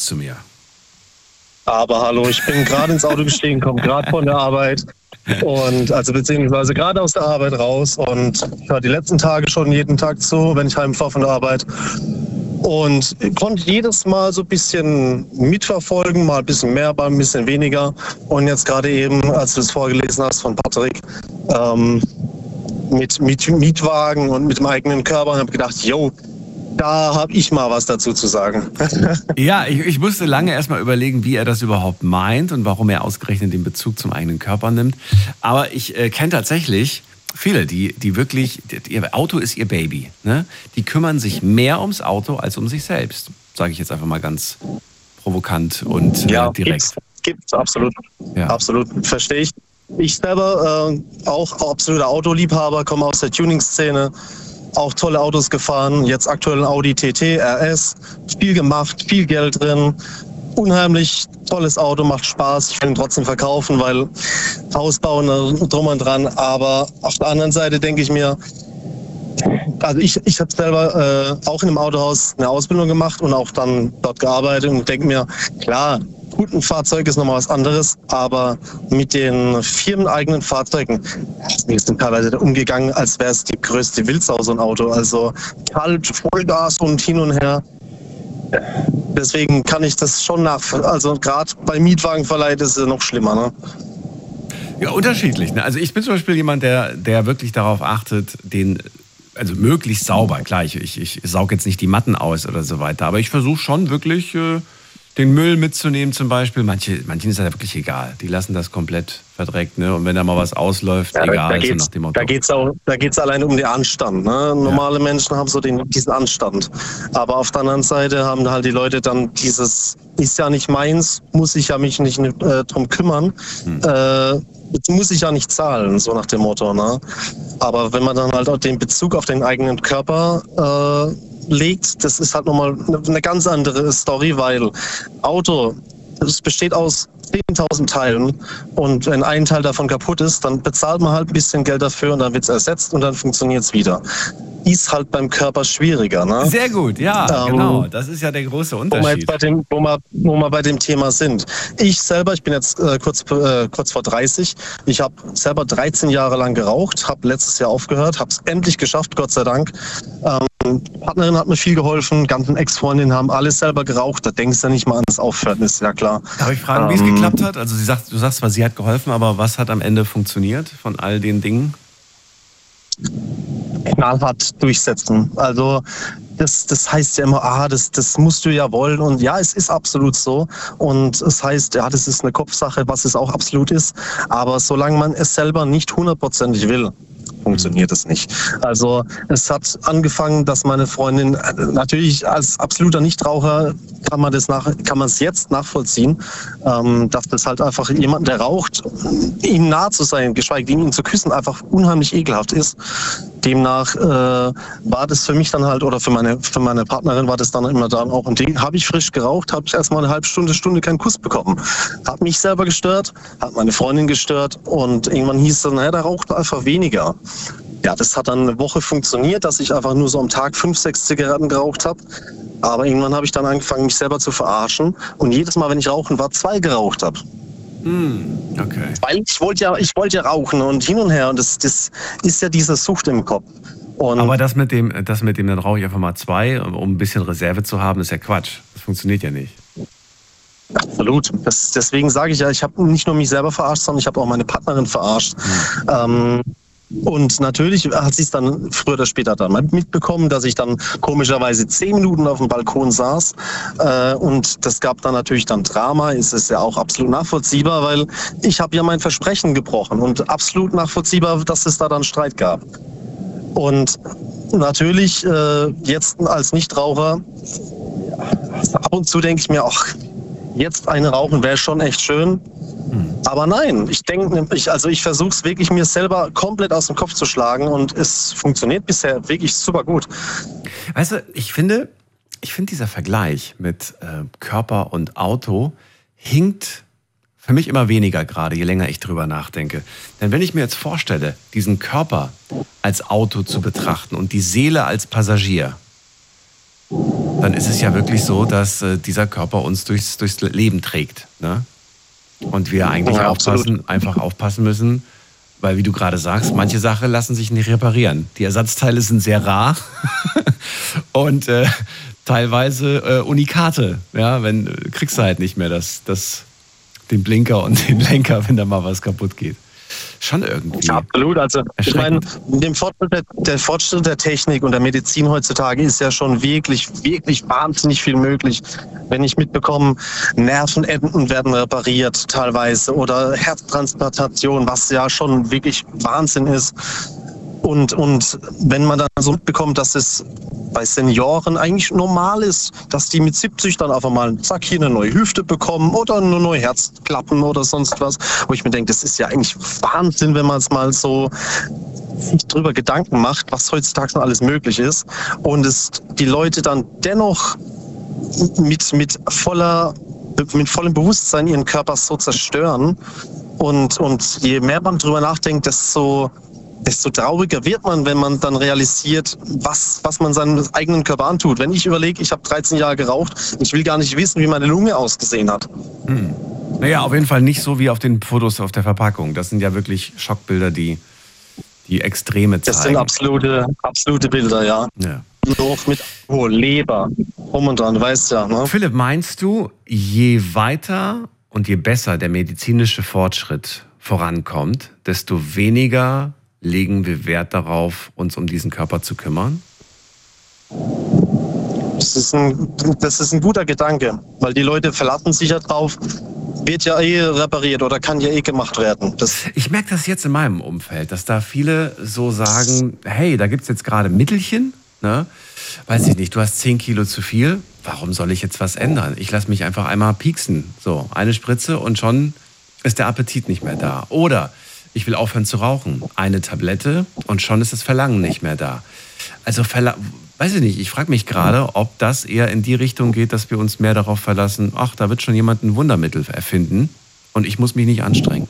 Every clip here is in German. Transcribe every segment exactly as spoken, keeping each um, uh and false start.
zu mir. Aber hallo, ich bin gerade ins Auto gestiegen, komme gerade von der Arbeit und also beziehungsweise gerade aus der Arbeit raus und ich höre die letzten Tage schon jeden Tag zu, wenn ich heimfahre von der Arbeit und konnte jedes Mal so ein bisschen mitverfolgen, mal ein bisschen mehr, mal ein bisschen weniger und jetzt gerade eben, als du es vorgelesen hast von Patrick, ähm, mit, mit Mietwagen und mit dem eigenen Körper, habe ich gedacht, yo, da habe ich mal was dazu zu sagen. Ja, ich, ich musste lange erstmal überlegen, wie er das überhaupt meint und warum er ausgerechnet den Bezug zum eigenen Körper nimmt. Aber ich äh, kenne tatsächlich viele, die, die wirklich, die, ihr Auto ist ihr Baby. Ne? Die kümmern sich mehr ums Auto als um sich selbst. Sage ich jetzt einfach mal ganz provokant und äh, ja, direkt. Gibt's, gibt's absolut. Ja. Absolut, verstehe ich. Ich selber, äh, auch absoluter Autoliebhaber, komme aus der Tuning-Szene. Auch tolle Autos gefahren, jetzt aktuell ein Audi T T R S, viel gemacht, viel Geld drin, unheimlich tolles Auto, macht Spaß, ich will ihn trotzdem verkaufen, weil Hausbauen drum und dran, aber auf der anderen Seite denke ich mir, also ich, ich habe selber äh, auch in einem Autohaus eine Ausbildung gemacht und auch dann dort gearbeitet und denke mir, klar, gut, ein Fahrzeug ist nochmal was anderes, aber mit den firmeneigenen Fahrzeugen, wir sind teilweise umgegangen, als wäre es die größte Wildsau, so ein Auto. Also kalt, Vollgas und hin und her. Deswegen kann ich das schon nach, also gerade bei Mietwagenverleih ist es noch schlimmer, ne? Ja, unterschiedlich. Ne? Also ich bin zum Beispiel jemand, der, der wirklich darauf achtet, den, also möglichst sauber. Klar, ich, ich, ich sauge jetzt nicht die Matten aus oder so weiter, aber ich versuche schon wirklich äh, den Müll mitzunehmen zum Beispiel. Manche, manchen ist das ja wirklich egal. Die lassen das komplett verdreckt. Ne? Und wenn da mal was ausläuft, ja, egal. Da geht's, so nach dem Motto. Da geht es auch, da geht's alleine um den Anstand. Ne? Normale ja. Menschen haben so den, diesen Anstand. Aber auf der anderen Seite haben halt die Leute dann dieses, ist ja nicht meins, muss ich ja mich nicht äh, drum kümmern. Hm. Äh, Jetzt muss ich ja nicht zahlen, so nach dem Motto. Ne? Aber wenn man dann halt auch den Bezug auf den eigenen Körper äh, legt, das ist halt nochmal eine, eine ganz andere Story, weil Auto, es besteht aus zehntausend Teilen und wenn ein Teil davon kaputt ist, dann bezahlt man halt ein bisschen Geld dafür und dann wird es ersetzt und dann funktioniert es wieder. Ist halt beim Körper schwieriger. Ne? Sehr gut, ja, ähm, genau. Das ist ja der große Unterschied. Wo wir, jetzt bei dem, wo, wir, wo wir bei dem Thema sind. Ich selber, ich bin jetzt äh, kurz, äh, kurz vor dreißig. Ich habe selber dreizehn Jahre lang geraucht, habe letztes Jahr aufgehört, habe es endlich geschafft, Gott sei Dank. Ähm, die Partnerin hat mir viel geholfen, ganzen Ex-Freundinnen haben alles selber geraucht. Da denkst du ja nicht mal ans Aufhören, ist ja klar. Darf ich fragen, ähm, wie es geklappt hat? Also sie sagt, du sagst zwar, sie hat geholfen, aber was hat am Ende funktioniert von all den Dingen? Knallhart durchsetzen. Also das, das heißt ja immer, ah, das, das musst du ja wollen. Und ja, es ist absolut so. Und es heißt, ja, das ist eine Kopfsache, was es auch absolut ist. Aber solange man es selber nicht hundertprozentig will, funktioniert es nicht. Also es hat angefangen, dass meine Freundin, natürlich als absoluter Nichtraucher kann man das nach, kann man es jetzt nachvollziehen, ähm, dass das halt einfach jemand, der raucht, ihm nah zu sein, geschweige denn ihn zu küssen, einfach unheimlich ekelhaft ist. Demnach äh, war das für mich dann halt, oder für meine, für meine Partnerin war das dann immer dann auch ein Ding. Habe ich frisch geraucht, habe ich erstmal eine halbe Stunde, Stunde keinen Kuss bekommen. Hat mich selber gestört, hat meine Freundin gestört und irgendwann hieß es dann, naja, der raucht einfach weniger. Ja, das hat dann eine Woche funktioniert, dass ich einfach nur so am Tag fünf, sechs Zigaretten geraucht habe. Aber irgendwann habe ich dann angefangen, mich selber zu verarschen. Und jedes Mal, wenn ich rauchen war, zwei geraucht habe. Mm, okay. Weil ich wollte ja, ich wollte ja rauchen und hin und her. Und das, das ist ja diese Sucht im Kopf. Und aber das mit dem, das mit dem, dann rauche ich einfach mal zwei, um ein bisschen Reserve zu haben, ist ja Quatsch. Das funktioniert ja nicht. Absolut. Das, deswegen sage ich ja, ich habe nicht nur mich selber verarscht, sondern ich habe auch meine Partnerin verarscht. Mhm. Ähm, und natürlich hat sie es dann früher oder später dann mal mitbekommen, dass ich dann komischerweise zehn Minuten auf dem Balkon saß. Äh, und das gab dann natürlich dann Drama. Es ist ja auch absolut nachvollziehbar, weil ich habe ja mein Versprechen gebrochen. Und absolut nachvollziehbar, dass es da dann Streit gab. Und natürlich äh, jetzt als Nichtraucher, ab und zu denke ich mir, ach, jetzt eine rauchen wäre schon echt schön. Aber nein, ich denke, ich, also ich versuche es wirklich mir selber komplett aus dem Kopf zu schlagen und es funktioniert bisher wirklich super gut. Weißt du, ich finde, ich finde dieser Vergleich mit äh, Körper und Auto hinkt für mich immer weniger gerade, je länger ich drüber nachdenke. Denn wenn ich mir jetzt vorstelle, diesen Körper als Auto zu betrachten und die Seele als Passagier, dann ist es ja wirklich so, dass äh, dieser Körper uns durchs, durchs Leben trägt. Ne? Und wir eigentlich Ja, aufpassen, einfach aufpassen müssen, weil, wie du gerade sagst, manche Sachen lassen sich nicht reparieren. Die Ersatzteile sind sehr rar und äh, teilweise äh, Unikate. Ja, wenn kriegst du halt nicht mehr das, das, den Blinker und den Lenker, wenn da mal was kaputt geht. Schon irgendwie. Ja, absolut. Also ich meine, dem Fortschritt der, der Fortschritt der Technik und der Medizin heutzutage ist ja schon wirklich, wirklich wahnsinnig viel möglich. Wenn ich mitbekomme, Nervenenden werden repariert teilweise oder Herztransplantation, was ja schon wirklich Wahnsinn ist. Und, und wenn man dann so mitbekommt, dass es bei Senioren eigentlich normal ist, dass die mit siebzig dann einfach mal, zack, hier eine neue Hüfte bekommen oder eine neue Herzklappen oder sonst was, wo ich mir denke, das ist ja eigentlich Wahnsinn, wenn man es mal so sich drüber Gedanken macht, was heutzutage noch alles möglich ist. Und es die Leute dann dennoch mit, mit voller, mit vollem Bewusstsein ihren Körper so zerstören. Und, und je mehr man drüber nachdenkt, desto desto trauriger wird man, wenn man dann realisiert, was, was man seinem eigenen Körper antut. Wenn ich überlege, ich habe dreizehn Jahre geraucht, ich will gar nicht wissen, wie meine Lunge ausgesehen hat. Hm. Naja, auf jeden Fall nicht so wie auf den Fotos auf der Verpackung. Das sind ja wirklich Schockbilder, die, die Extreme zeigen. Das sind absolute, absolute Bilder, ja. Ja. Auch mit oh, Leber, rum und dran, du weißt ja. Ne? Philipp, meinst du, je weiter und je besser der medizinische Fortschritt vorankommt, desto weniger legen wir Wert darauf, uns um diesen Körper zu kümmern? Das ist ein, das ist ein guter Gedanke, weil die Leute verlassen sich ja drauf, wird ja eh repariert oder kann ja eh gemacht werden. Das ich merke das jetzt in meinem Umfeld, dass da viele so sagen, hey, da gibt es jetzt gerade Mittelchen, ne? Weiß ich nicht, du hast zehn Kilo zu viel, warum soll ich jetzt was ändern? Ich lasse mich einfach einmal pieksen, so eine Spritze und schon ist der Appetit nicht mehr da. Oder ich will aufhören zu rauchen. Eine Tablette und schon ist das Verlangen nicht mehr da. Also, Verla- weiß ich nicht, ich frage mich gerade, ob das eher in die Richtung geht, dass wir uns mehr darauf verlassen, ach, da wird schon jemand ein Wundermittel erfinden und ich muss mich nicht anstrengen.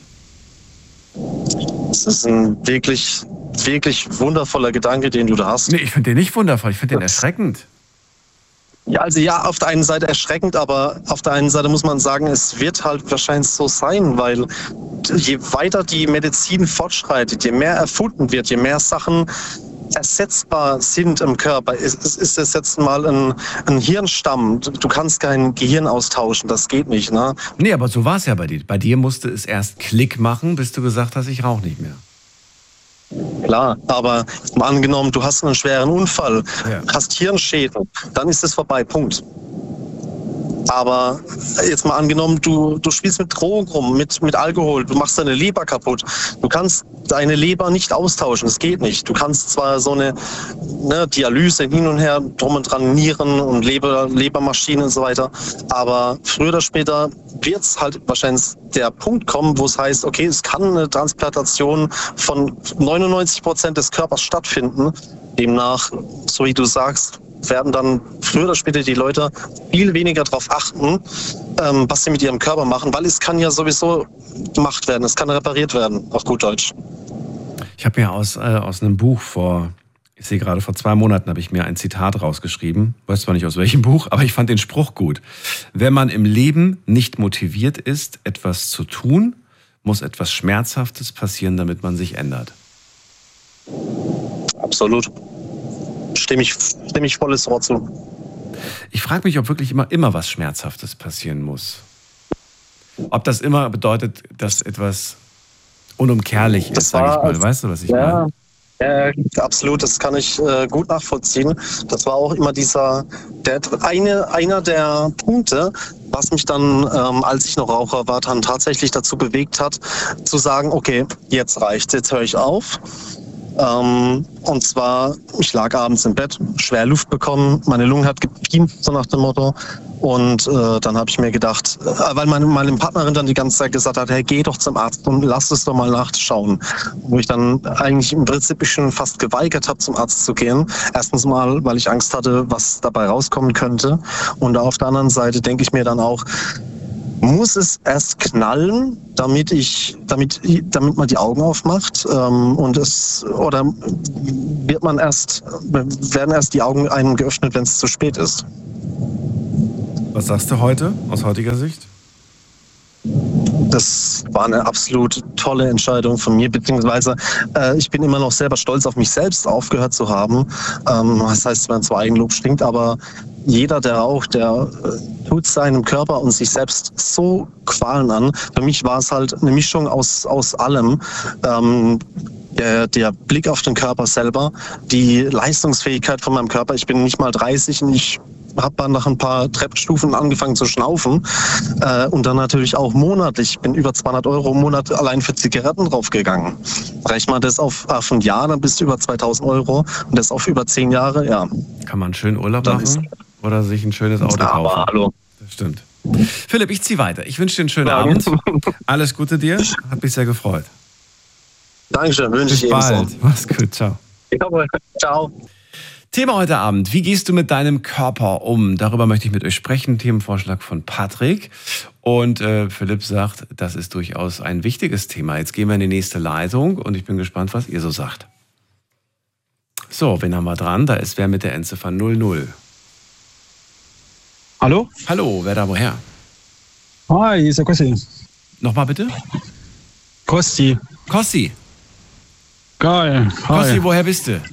Das ist ein wirklich, wirklich wundervoller Gedanke, den du da hast. Nee, ich finde den nicht wundervoll, ich finde den erschreckend. Ja, also ja, auf der einen Seite erschreckend, aber auf der einen Seite muss man sagen, es wird halt wahrscheinlich so sein, weil je weiter die Medizin fortschreitet, je mehr erfunden wird, je mehr Sachen ersetzbar sind im Körper. Es ist es jetzt mal ein, ein Hirnstamm. Du kannst kein Gehirn austauschen, das geht nicht. Ne? Nee, aber so war es ja bei dir. Bei dir musste es erst Klick machen, bis du gesagt hast, ich rauche nicht mehr. Klar, aber mal angenommen, du hast einen schweren Unfall, Ja. hast Hirnschäden, dann ist es vorbei, Punkt. Aber jetzt mal angenommen, du, du spielst mit Drogen rum, mit, mit Alkohol, du machst deine Leber kaputt. Du kannst deine Leber nicht austauschen, das geht nicht. Du kannst zwar so eine ne, Dialyse hin und her, drum und dran, Nieren und Leber, Lebermaschinen und so weiter, aber früher oder später wird es halt wahrscheinlich der Punkt kommen, wo es heißt, okay, es kann eine Transplantation von neunundneunzig Prozent des Körpers stattfinden. Demnach, so wie du sagst, werden dann früher oder später die Leute viel weniger darauf achten, ähm, was sie mit ihrem Körper machen, weil es kann ja sowieso gemacht werden, es kann repariert werden, auf gut Deutsch. Ich habe mir aus, äh, aus einem Buch vor, ich sehe gerade vor zwei Monaten, habe ich mir ein Zitat rausgeschrieben. Weiß zwar nicht aus welchem Buch, aber ich fand den Spruch gut. Wenn man im Leben nicht motiviert ist, etwas zu tun, muss etwas Schmerzhaftes passieren, damit man sich ändert. Absolut. Stimme ich, stimme ich volles Wort zu. Ich frage mich, ob wirklich immer, immer was Schmerzhaftes passieren muss. Ob das immer bedeutet, dass etwas unumkehrlich ist, Das sage ich war- mal. Weißt du, was ich Ja, meine? äh, absolut, das kann ich äh, gut nachvollziehen. Das war auch immer dieser, der, eine, einer der Punkte, was mich dann, ähm, als ich noch Raucher war, dann tatsächlich dazu bewegt hat, zu sagen, okay, jetzt reicht's, jetzt höre ich auf. Ähm, und zwar, ich lag abends im Bett, schwer Luft bekommen, meine Lunge hat gepiept, so nach dem Motto. Und äh, dann habe ich mir gedacht, äh, weil meine, meine Partnerin dann die ganze Zeit gesagt hat, hey, geh doch zum Arzt und lass es doch mal nachschauen. Wo ich dann eigentlich im Prinzip schon fast geweigert habe, zum Arzt zu gehen. Erstens mal, weil ich Angst hatte, was dabei rauskommen könnte. Und auf der anderen Seite denke ich mir dann auch, muss es erst knallen, damit ich, damit, damit man die Augen aufmacht, ähm, und es, oder wird man erst, werden erst die Augen einem geöffnet, wenn es zu spät ist? Was sagst du heute, aus heutiger Sicht? Das war eine absolut tolle Entscheidung von mir, beziehungsweise äh, ich bin immer noch selber stolz auf mich selbst, aufgehört zu haben. Ähm, das heißt, wenn zwar Eigenlob stinkt, aber jeder, der raucht, der äh, tut seinem Körper und sich selbst so Qualen an. Für mich war es halt eine Mischung aus, aus allem. Ähm, Der, der Blick auf den Körper selber, die Leistungsfähigkeit von meinem Körper. Ich bin nicht mal dreißig und ich habe dann nach ein paar Treppenstufen angefangen zu schnaufen. Äh, und dann natürlich auch monatlich. Ich bin über zweihundert Euro im Monat allein für Zigaretten draufgegangen. Rechne mal das auf, auf ein Jahr, dann bist du über zweitausend Euro. Und das auf über zehn Jahre, ja. Kann man schön Urlaub machen oder sich ein schönes Auto kaufen? Aber hallo. Das stimmt. Philipp, ich ziehe weiter. Ich wünsche dir einen schönen ja. Abend. Alles Gute dir. Hat mich sehr gefreut. Dankeschön, wünsche ich Bis bald. Mach's gut, ciao. Jawohl. Ciao. Thema heute Abend, wie gehst du mit deinem Körper um? Darüber möchte ich mit euch sprechen. Themenvorschlag von Patrick. Und äh, Philipp sagt, das ist durchaus ein wichtiges Thema. Jetzt gehen wir in die nächste Leitung und ich bin gespannt, was ihr so sagt. So, wen haben wir dran? Da ist wer mit der Endziffer null null. Hallo? Hallo, wer da woher? Hi, hier ist der Kossi. Nochmal bitte? Kosti. Kossi. Geil. Hi. Kossi, woher bist du?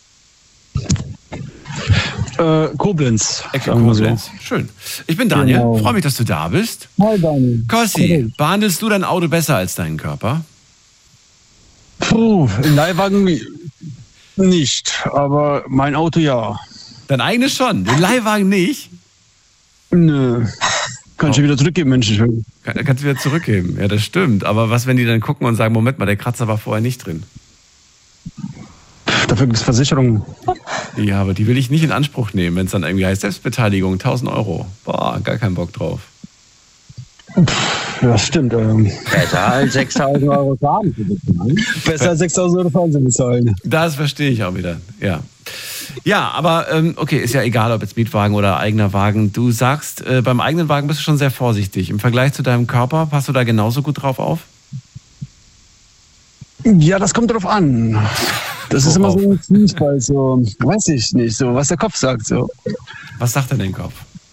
Äh, Koblenz. Ecke Koblenz. So. Schön. Ich bin Daniel. Genau. Freue mich, dass du da bist. Hi, Daniel. Kossi, Hallo. behandelst du dein Auto besser als deinen Körper? Puh, im Leihwagen nicht, aber mein Auto ja. Dein eigenes schon, den Leihwagen nicht? Nö. Kann ich ja wieder zurückgeben, Mensch. Kann, kannst du wieder zurückgeben, ja, das stimmt. Aber was, wenn die dann gucken und sagen, Moment mal, der Kratzer war vorher nicht drin? Dafür gibt es Versicherungen. Ja, aber die will ich nicht in Anspruch nehmen, wenn es dann irgendwie heißt, Selbstbeteiligung, tausend Euro. Boah, gar keinen Bock drauf. Ja, stimmt. Ähm. Besser als sechstausend Euro Schaden zu bezahlen. Besser als sechstausend Euro Schaden zu bezahlen. Das verstehe ich auch wieder, ja. Ja, aber ähm, okay, ist ja egal, ob jetzt Mietwagen oder eigener Wagen. Du sagst, äh, beim eigenen Wagen bist du schon sehr vorsichtig. Im Vergleich zu deinem Körper, passt du da genauso gut drauf auf? Ja, das kommt drauf an. Das Worauf? ist immer so ein Zwiespalt, so, weiß ich nicht, so, was der Kopf sagt, so. Was sagt denn dein Kopf?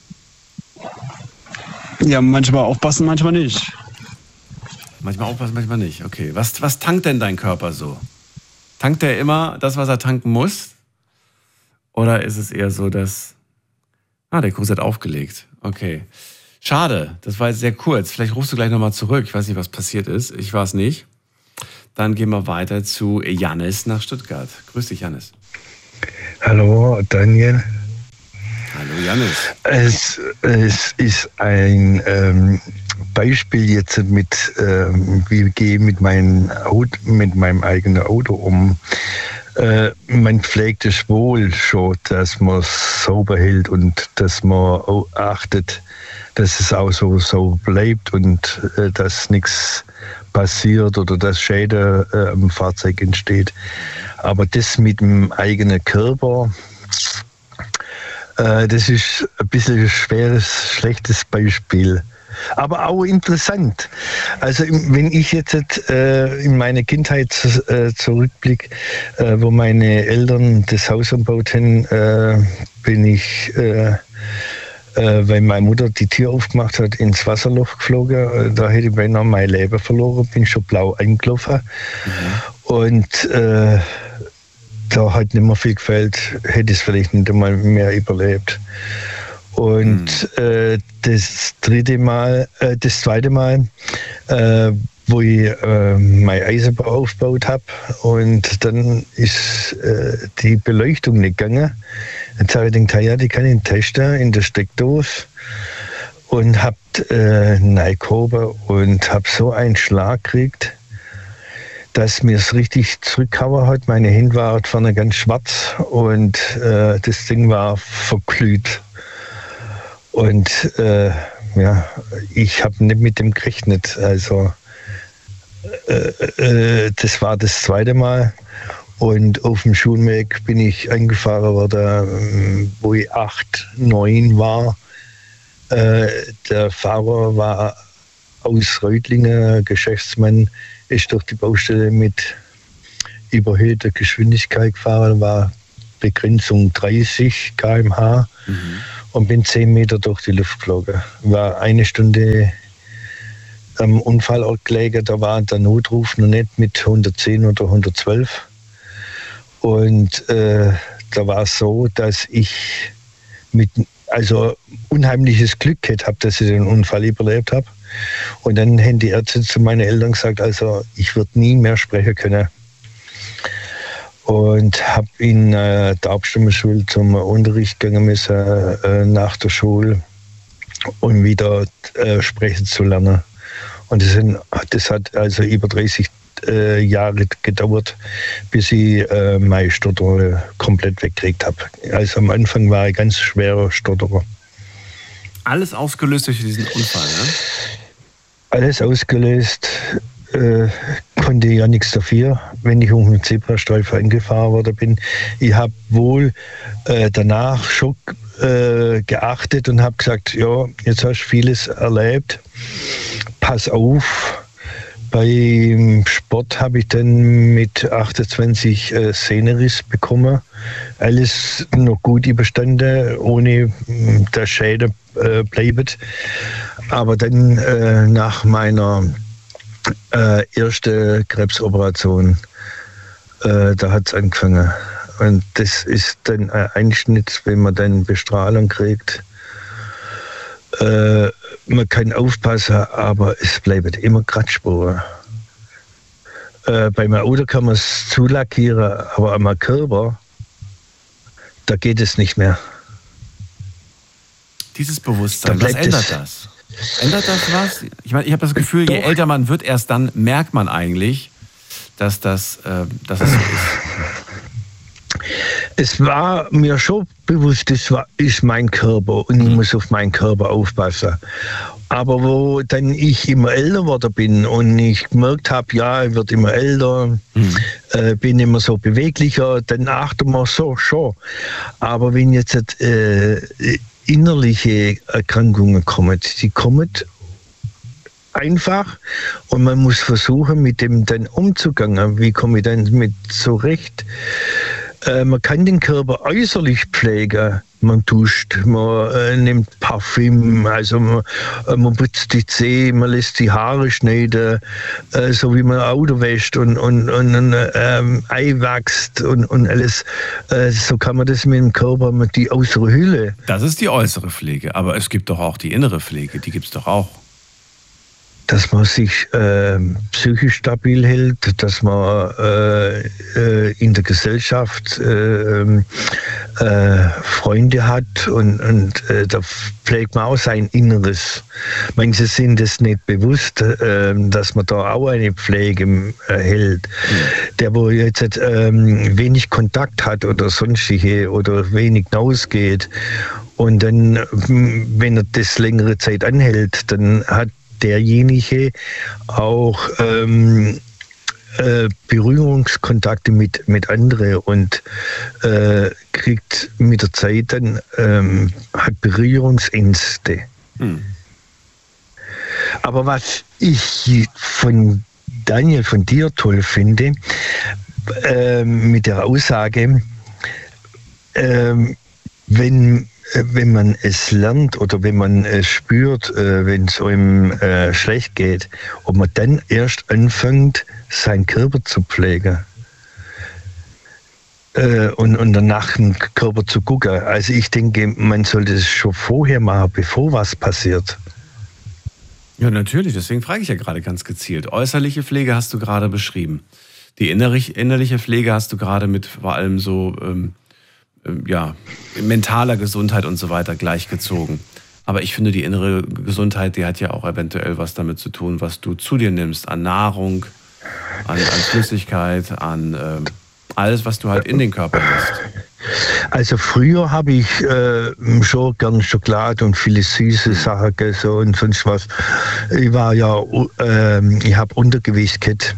Ja, manchmal aufpassen, manchmal nicht. Manchmal aufpassen, manchmal nicht. Okay, was, was tankt denn dein Körper so? Tankt er immer das, was er tanken muss? Oder ist es eher so, dass... Ah, der Kurs hat aufgelegt. Okay. Schade, das war jetzt sehr kurz. Vielleicht rufst du gleich nochmal zurück. Ich weiß nicht, was passiert ist. Ich war es nicht. Dann gehen wir weiter zu Jannis nach Stuttgart. Grüß dich, Jannis. Hallo, Daniel. Hallo, Jannis. Es, es ist ein ähm, Beispiel jetzt mit, ähm, wie gehe ich mit, mein Auto, mit meinem eigenen Auto um. Äh, man pflegt es wohl schon, dass man es sauber hält und dass man auch achtet, dass es auch so, so bleibt und äh, dass nichts passiert oder dass Schäden äh, am Fahrzeug entsteht. Aber das mit dem eigenen Körper, äh, das ist ein bisschen ein schweres, schlechtes Beispiel. Aber auch interessant. Also wenn ich jetzt äh, in meine Kindheit äh, zurückblicke, äh, wo meine Eltern das Haus umgebaut haben, äh, bin ich, äh, äh, weil meine Mutter die Tür aufgemacht hat, ins Wasserloch geflogen. Äh, da hätte ich beinahe mein Leben verloren, bin schon blau eingelaufen. Mhm. Und äh, da hat nicht mehr viel gefällt, hätte es vielleicht nicht einmal mehr überlebt. Und mhm. äh, das dritte Mal, äh, das zweite Mal, äh, wo ich äh, mein Eisenbahn aufgebaut habe und dann ist äh, die Beleuchtung nicht gegangen. Jetzt habe ich gedacht, ja, die kann ich testen in der Steckdose und habe äh, reingehoben und habe so einen Schlag gekriegt, dass mir es richtig zurückgehauen hat. Meine Hände waren vorne ganz schwarz und äh, das Ding war verglüht. Und äh, ja, ich habe nicht mit dem gerechnet. Also äh, äh, das war das zweite Mal. Und auf dem Schulweg bin ich angefahren worden, wo ich acht, neun war. Äh, der Fahrer war aus Reutlingen, Geschäftsmann, ist durch die Baustelle mit überhöhter Geschwindigkeit gefahren, war Begrenzung dreißig Kilometer pro Stunde mhm. und bin zehn Meter durch die Luft geflogen. War eine Stunde am Unfallort gelegen, da war der Notruf noch nicht mit hundertzehn oder hundertzwölf. Und äh, da war es so, dass ich mit also unheimliches Glück gehabt habe, dass ich den Unfall überlebt habe. Und dann haben die Ärzte zu meinen Eltern gesagt, also ich würde nie mehr sprechen können. Und habe in äh, der Abstimmungsschule zum Unterricht gehen müssen, äh, nach der Schule, um wieder äh, sprechen zu lernen. Und das, sind, das hat also über dreißig äh, Jahre gedauert, bis ich äh, meine Stotter komplett weggekriegt habe. Also am Anfang war ich ganz schwerer Stotterer. Alles ausgelöst durch diesen Unfall, ne? Alles ausgelöst. Äh, konnte ja nichts dafür, wenn ich um den Zebrastreifen angefahren worden bin. Ich habe wohl äh, danach schon äh, geachtet und habe gesagt, ja, jetzt hast du vieles erlebt, pass auf. Beim Sport habe ich dann mit achtundzwanzig äh, Sehnerriss bekommen. Alles noch gut überstanden, ohne der Schäden äh, bleibt. Aber dann äh, nach meiner äh, ersten Krebsoperation, äh, da hat es angefangen. Und das ist dann ein Einschnitt, wenn man dann Bestrahlung kriegt. Äh, man kann aufpassen, aber es bleiben immer Kratzspuren. Äh, bei meinem Auto kann man es zulackieren, aber an meinem Körper, da geht es nicht mehr. Dieses Bewusstsein, was ändert das? Ändert das was? Ich meine, ich habe das Gefühl, je älter man wird, erst dann merkt man eigentlich, dass das, äh, dass es so ist. Es war mir schon bewusst, das war, ist mein Körper und ich muss auf meinen Körper aufpassen. Aber wo dann ich immer älter geworden bin und ich gemerkt habe, ja, ich werde immer älter, mhm. äh, bin immer so beweglicher, dann achte man so schon. Aber wenn jetzt äh, innerliche Erkrankungen kommen, die kommen einfach und man muss versuchen, mit dem dann umzugehen. Wie komme ich dann mit zurecht? Äh, man kann den Körper äußerlich pflegen. Man duscht, man äh, nimmt Parfüm, also man, äh, man putzt die Zähne, man lässt die Haare schneiden, äh, so wie man ein Auto wäscht und, und, und ähm, Ei wächst und, und alles. Äh, so kann man das mit dem Körper, mit die äußere Hülle. Das ist die äußere Pflege, aber es gibt doch auch die innere Pflege, die gibt es doch auch. Dass man sich äh, psychisch stabil hält, dass man äh, äh, in der Gesellschaft äh, äh, Freunde hat und, und äh, da pflegt man auch sein Inneres. Manche sind es nicht bewusst, äh, dass man da auch eine Pflege äh, hält. Mhm. Der, wo jetzt äh, wenig Kontakt hat oder sonstige oder wenig hinausgeht und dann, wenn er das längere Zeit anhält, dann hat derjenige auch ähm, äh, Berührungskontakte mit, mit anderen und äh, kriegt mit der Zeit dann ähm, hat Berührungsängste. Hm. Aber was ich von Daniel, von dir toll finde, äh, mit der Aussage, äh, wenn wenn man es lernt oder wenn man es spürt, äh, wenn es einem äh, schlecht geht, ob man dann erst anfängt, seinen Körper zu pflegen äh, und, und danach den Körper zu gucken. Also ich denke, man sollte es schon vorher machen, bevor was passiert. Ja, natürlich. Deswegen frage ich ja gerade ganz gezielt. Äußerliche Pflege hast du gerade beschrieben. Die innerliche Pflege hast du gerade mit vor allem so... Ähm ja, mentaler Gesundheit und so weiter gleichgezogen. Aber ich finde, die innere Gesundheit, die hat ja auch eventuell was damit zu tun, was du zu dir nimmst, an Nahrung, an, an Flüssigkeit, an ähm, alles, was du halt in den Körper lässt. Also früher habe ich äh, schon gern Schokolade und viele süße Sachen gegessen und sonst was. Ich war ja, äh, ich habe Untergewicht gehabt.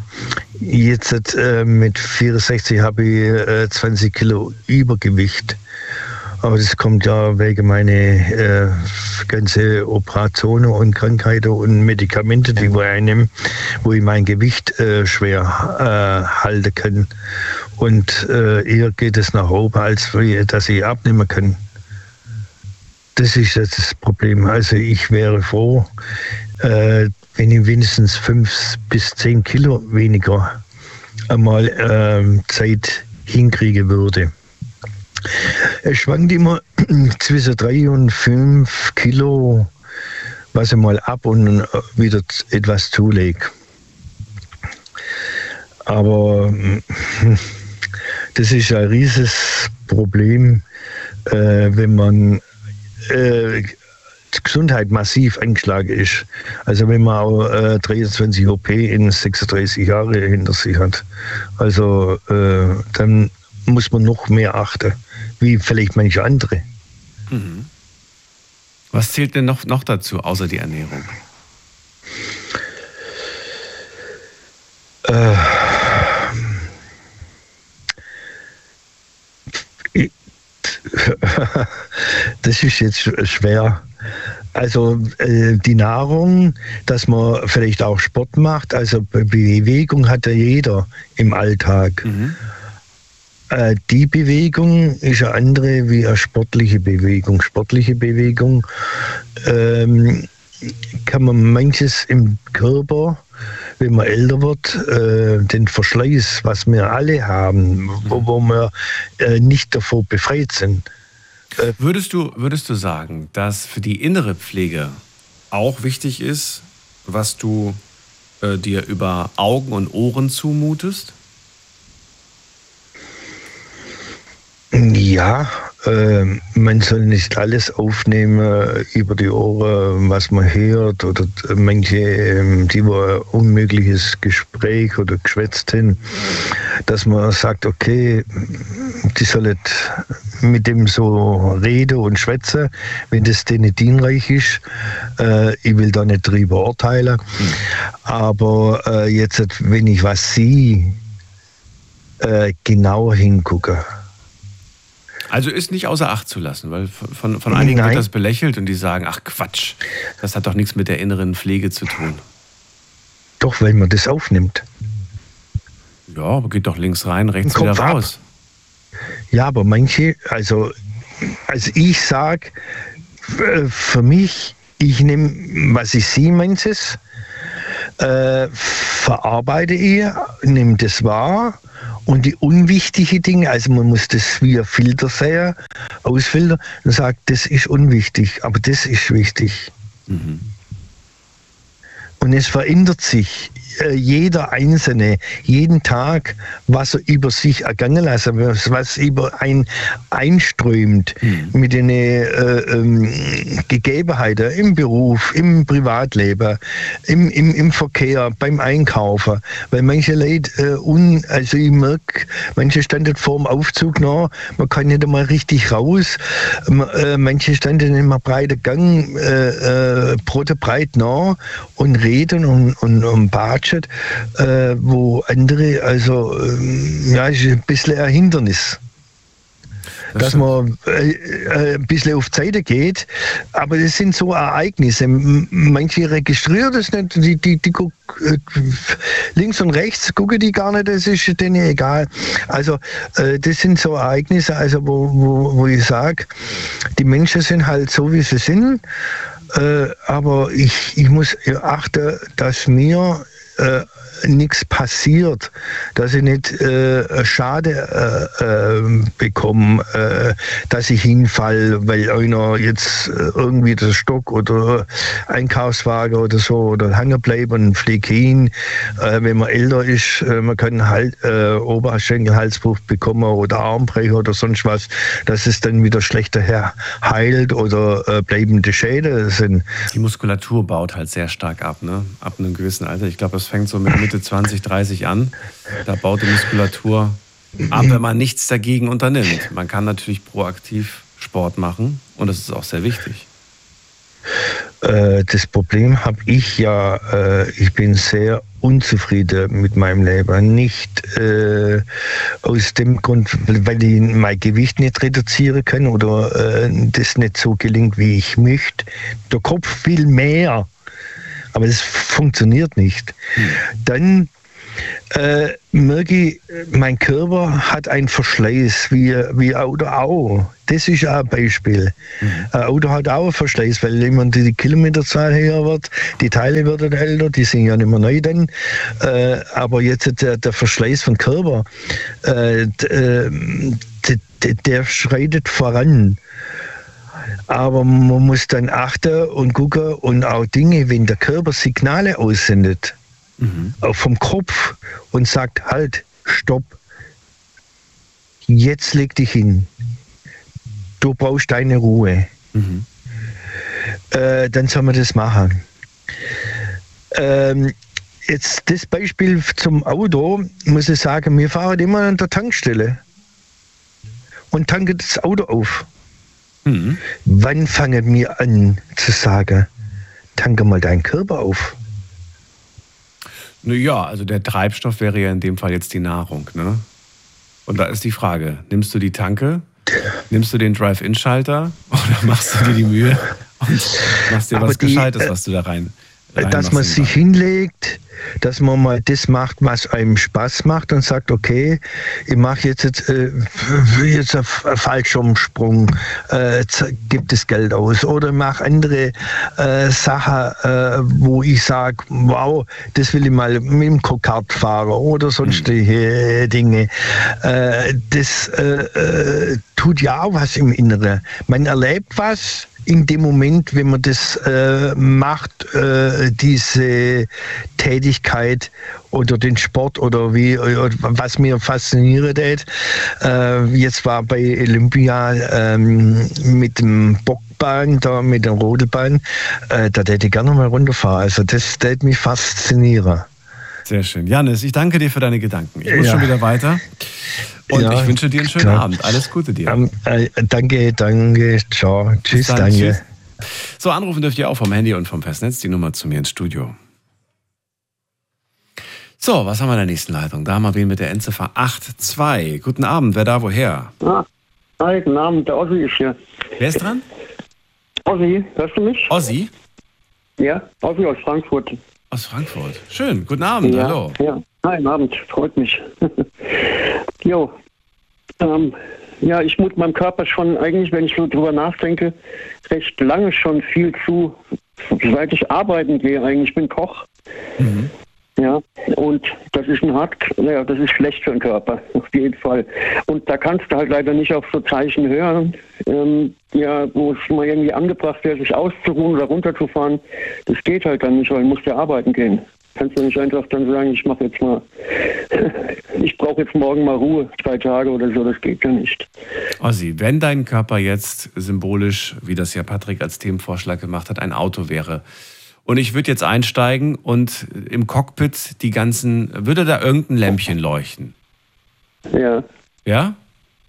Jetzt äh, mit vierundsechzig habe ich äh, zwanzig Kilo Übergewicht. Aber das kommt ja wegen meiner äh, ganze Operationen und Krankheiten und Medikamente, die ich einnehme, wo ich mein Gewicht äh, schwer äh, halten kann. Und äh, eher geht es nach oben, als dass ich abnehmen kann. Das ist jetzt das Problem. Also ich wäre froh, äh, wenn ich wenigstens fünf bis zehn Kilo weniger einmal äh, Zeit hinkriegen würde. Es schwankt immer zwischen drei und fünf Kilo, was ich mal ab und wieder etwas zulege. Aber das ist ein riesiges Problem, äh, wenn man äh, die Gesundheit massiv angeschlagen ist. Also wenn man auch äh, dreiundzwanzig O P in sechsunddreißig Jahre hinter sich hat. Also äh, dann muss man noch mehr achten, wie vielleicht manche andere. Mhm. Was zählt denn noch, noch dazu, außer die Ernährung? Äh, das ist jetzt schwer. Also äh, die Nahrung, dass man vielleicht auch Sport macht, also Bewegung hat ja jeder im Alltag. Mhm. Äh, die Bewegung ist eine andere wie eine sportliche Bewegung. Sportliche Bewegung ähm, kann man manches im Körper, wenn man älter wird, äh, den Verschleiß, was wir alle haben, wo, wo wir äh, nicht davor befreit sind. Äh, würdest du, würdest du sagen, dass für die innere Pflege auch wichtig ist, was du äh, dir über Augen und Ohren zumutest? Ja, äh, man soll nicht alles aufnehmen über die Ohren, was man hört, oder manche, äh, die wo ein unmögliches Gespräch oder geschwätzt haben, dass man sagt, okay, die sollen mit dem so reden und schwätzen, wenn das denen dienreich ist. Äh, ich will da nicht drüber urteilen, mhm. aber äh, jetzt, wenn ich was sehe, äh, genauer hingucken. Also ist nicht außer Acht zu lassen, weil von, von einigen Nein. wird das belächelt und die sagen, ach Quatsch, das hat doch nichts mit der inneren Pflege zu tun. Doch, weil man das aufnimmt. Ja, aber geht doch links rein, rechts wieder raus. Ab. Ja, aber manche, also, also ich sage, für mich, ich nehme, was ich sehe, manches, äh, verarbeite ich, nehme das wahr. Und die unwichtigen Dinge, also man muss das wie ein Filter sehen, ausfiltern und sagt, das ist unwichtig, aber das ist wichtig. Mhm. Und es verändert sich äh, jeder Einzelne, jeden Tag, was er über sich ergangen lässt, was, was über einen einströmt mhm. mit den äh, ähm, Gegebenheiten im Beruf, im Privatleben, im, im, im Verkehr, beim Einkaufen. Weil manche Leute, äh, un, also ich merke, manche standen vor dem Aufzug noch, man kann nicht einmal richtig raus, äh, manche standen in einem breiten Gang, äh, äh, breit noch und reden und, und, und batschen, äh, wo andere, also ähm, ja, ist ein bisschen ein Hindernis. Das dass man äh, äh, ein bisschen auf die Seite geht, aber das sind so Ereignisse. Manche registrieren das nicht, die, die, die gucken äh, links und rechts, gucken die gar nicht, das ist denen egal. Also äh, das sind so Ereignisse, also wo, wo, wo ich sage, die Menschen sind halt so, wie sie sind. Äh, aber ich, ich muss achten, dass mir äh, nichts passiert, dass ich nicht äh, Schade äh, äh, bekomme, äh, dass ich hinfall, weil einer jetzt äh, irgendwie der Stock oder Einkaufswagen oder so oder hängen bleibt und fliegt hin. Äh, wenn man älter ist, äh, man kann halt äh, Oberschenkelhalsbruch bekommen oder Armbrecher oder sonst was, dass es dann wieder schlechter her heilt oder äh, bleibende Schäden sind. Die Muskulatur baut halt sehr stark ab, ne? Ab einem gewissen Alter. Ich glaube, das fängt so mit Mitte zwanzig, dreißig an. Da baut die Muskulatur ab, wenn man nichts dagegen unternimmt. Man kann natürlich proaktiv Sport machen und das ist auch sehr wichtig. Das Problem habe ich ja, ich bin sehr unzufrieden mit meinem Leben. Nicht äh, aus dem Grund, weil ich mein Gewicht nicht reduzieren kann oder äh, das nicht so gelingt, wie ich möchte. Der Kopf will mehr, aber das funktioniert nicht. Mhm. Dann äh, merke ich, mein Körper hat einen Verschleiß, wie, wie Auto auch. Das ist auch ein Beispiel. Mhm. Ein Auto hat auch einen Verschleiß, weil immer die Kilometerzahl höher wird, die Teile werden älter, die sind ja nicht mehr neu dann. Äh, aber jetzt der, der Verschleiß von Körper, äh, der, der schreitet voran. Aber man muss dann achten und gucken und auch Dinge, wenn der Körper Signale aussendet, Mhm. auch vom Kopf und sagt, halt, stopp, jetzt leg dich hin, du brauchst deine Ruhe, mhm. äh, dann soll man das machen. Ähm, jetzt das Beispiel zum Auto, muss ich sagen, wir fahren immer an der Tankstelle und tanken das Auto auf. Mhm. Wann fangen wir an zu sagen, tanke mal deinen Körper auf? Naja, also der Treibstoff wäre ja in dem Fall jetzt die Nahrung, ne? Und da ist die Frage, nimmst du die Tanke, nimmst du den Drive-In-Schalter oder machst du dir die Mühe und machst dir Aber was die, Gescheites, was du da rein, rein dass man sich hinlegt, dass man mal das macht, was einem Spaß macht und sagt, okay, ich mache jetzt, jetzt, äh, jetzt einen Fallschirmsprung, äh, gibt das Geld aus oder mache andere äh, Sachen, äh, wo ich sage, wow, das will ich mal mit dem Go-Kart fahren oder sonstige mhm. Dinge. Äh, das äh, äh, tut ja auch was im Inneren. Man erlebt was in dem Moment, wenn man das äh, macht, äh, diese Tätigkeit oder den Sport oder wie, oder was mir fasziniert hat. Äh, jetzt war bei Olympia ähm, mit dem Bockbahn, da mit der Rodelbahn, äh, da hätte ich gerne mal runterfahren. Also das hätte mich faszinieren. Sehr schön. Jannis, ich danke dir für deine Gedanken. Ich muss ja. schon wieder weiter. Und ja, ich wünsche dir einen schönen klar. Abend. Alles Gute dir. Um, äh, danke, danke. Ciao. Tschüss, dann, danke. Tschüss. So, anrufen dürft ihr auch vom Handy und vom Festnetz. Die Nummer zu mir ins Studio. So, was haben wir in der nächsten Leitung? Da haben wir wen mit der Endziffer acht zwei. Guten Abend. Wer da woher? Ah, hi, guten Abend. Der Ossi ist hier. Wer ist dran? Ossi, hörst du mich? Ossi? Ja, Ossi aus Frankfurt. Aus Frankfurt. Schön. Guten Abend. Ja, hallo. Ja. Hi, guten Abend. Freut mich. Jo. Ähm, ja, ich mut meinem Körper schon eigentlich, wenn ich so drüber nachdenke, recht lange schon viel zu, seit ich arbeiten gehe eigentlich. Ich bin Koch. Mhm. Ja, und das ist ein hart, ja, das ist schlecht für den Körper, auf jeden Fall. Und da kannst du halt leider nicht auf so Zeichen hören, ähm, ja, wo es mal irgendwie angebracht wäre, sich auszuruhen oder runterzufahren. Das geht halt dann nicht, weil du musst ja arbeiten gehen. Kannst du nicht einfach dann sagen, ich mache jetzt mal, ich brauche jetzt morgen mal Ruhe, drei Tage oder so, das geht ja nicht. Ossi, wenn dein Körper jetzt symbolisch, wie das ja Patrick als Themenvorschlag gemacht hat, ein Auto wäre, und ich würde jetzt einsteigen und im Cockpit die ganzen, würde da irgendein Lämpchen leuchten? Ja. Ja?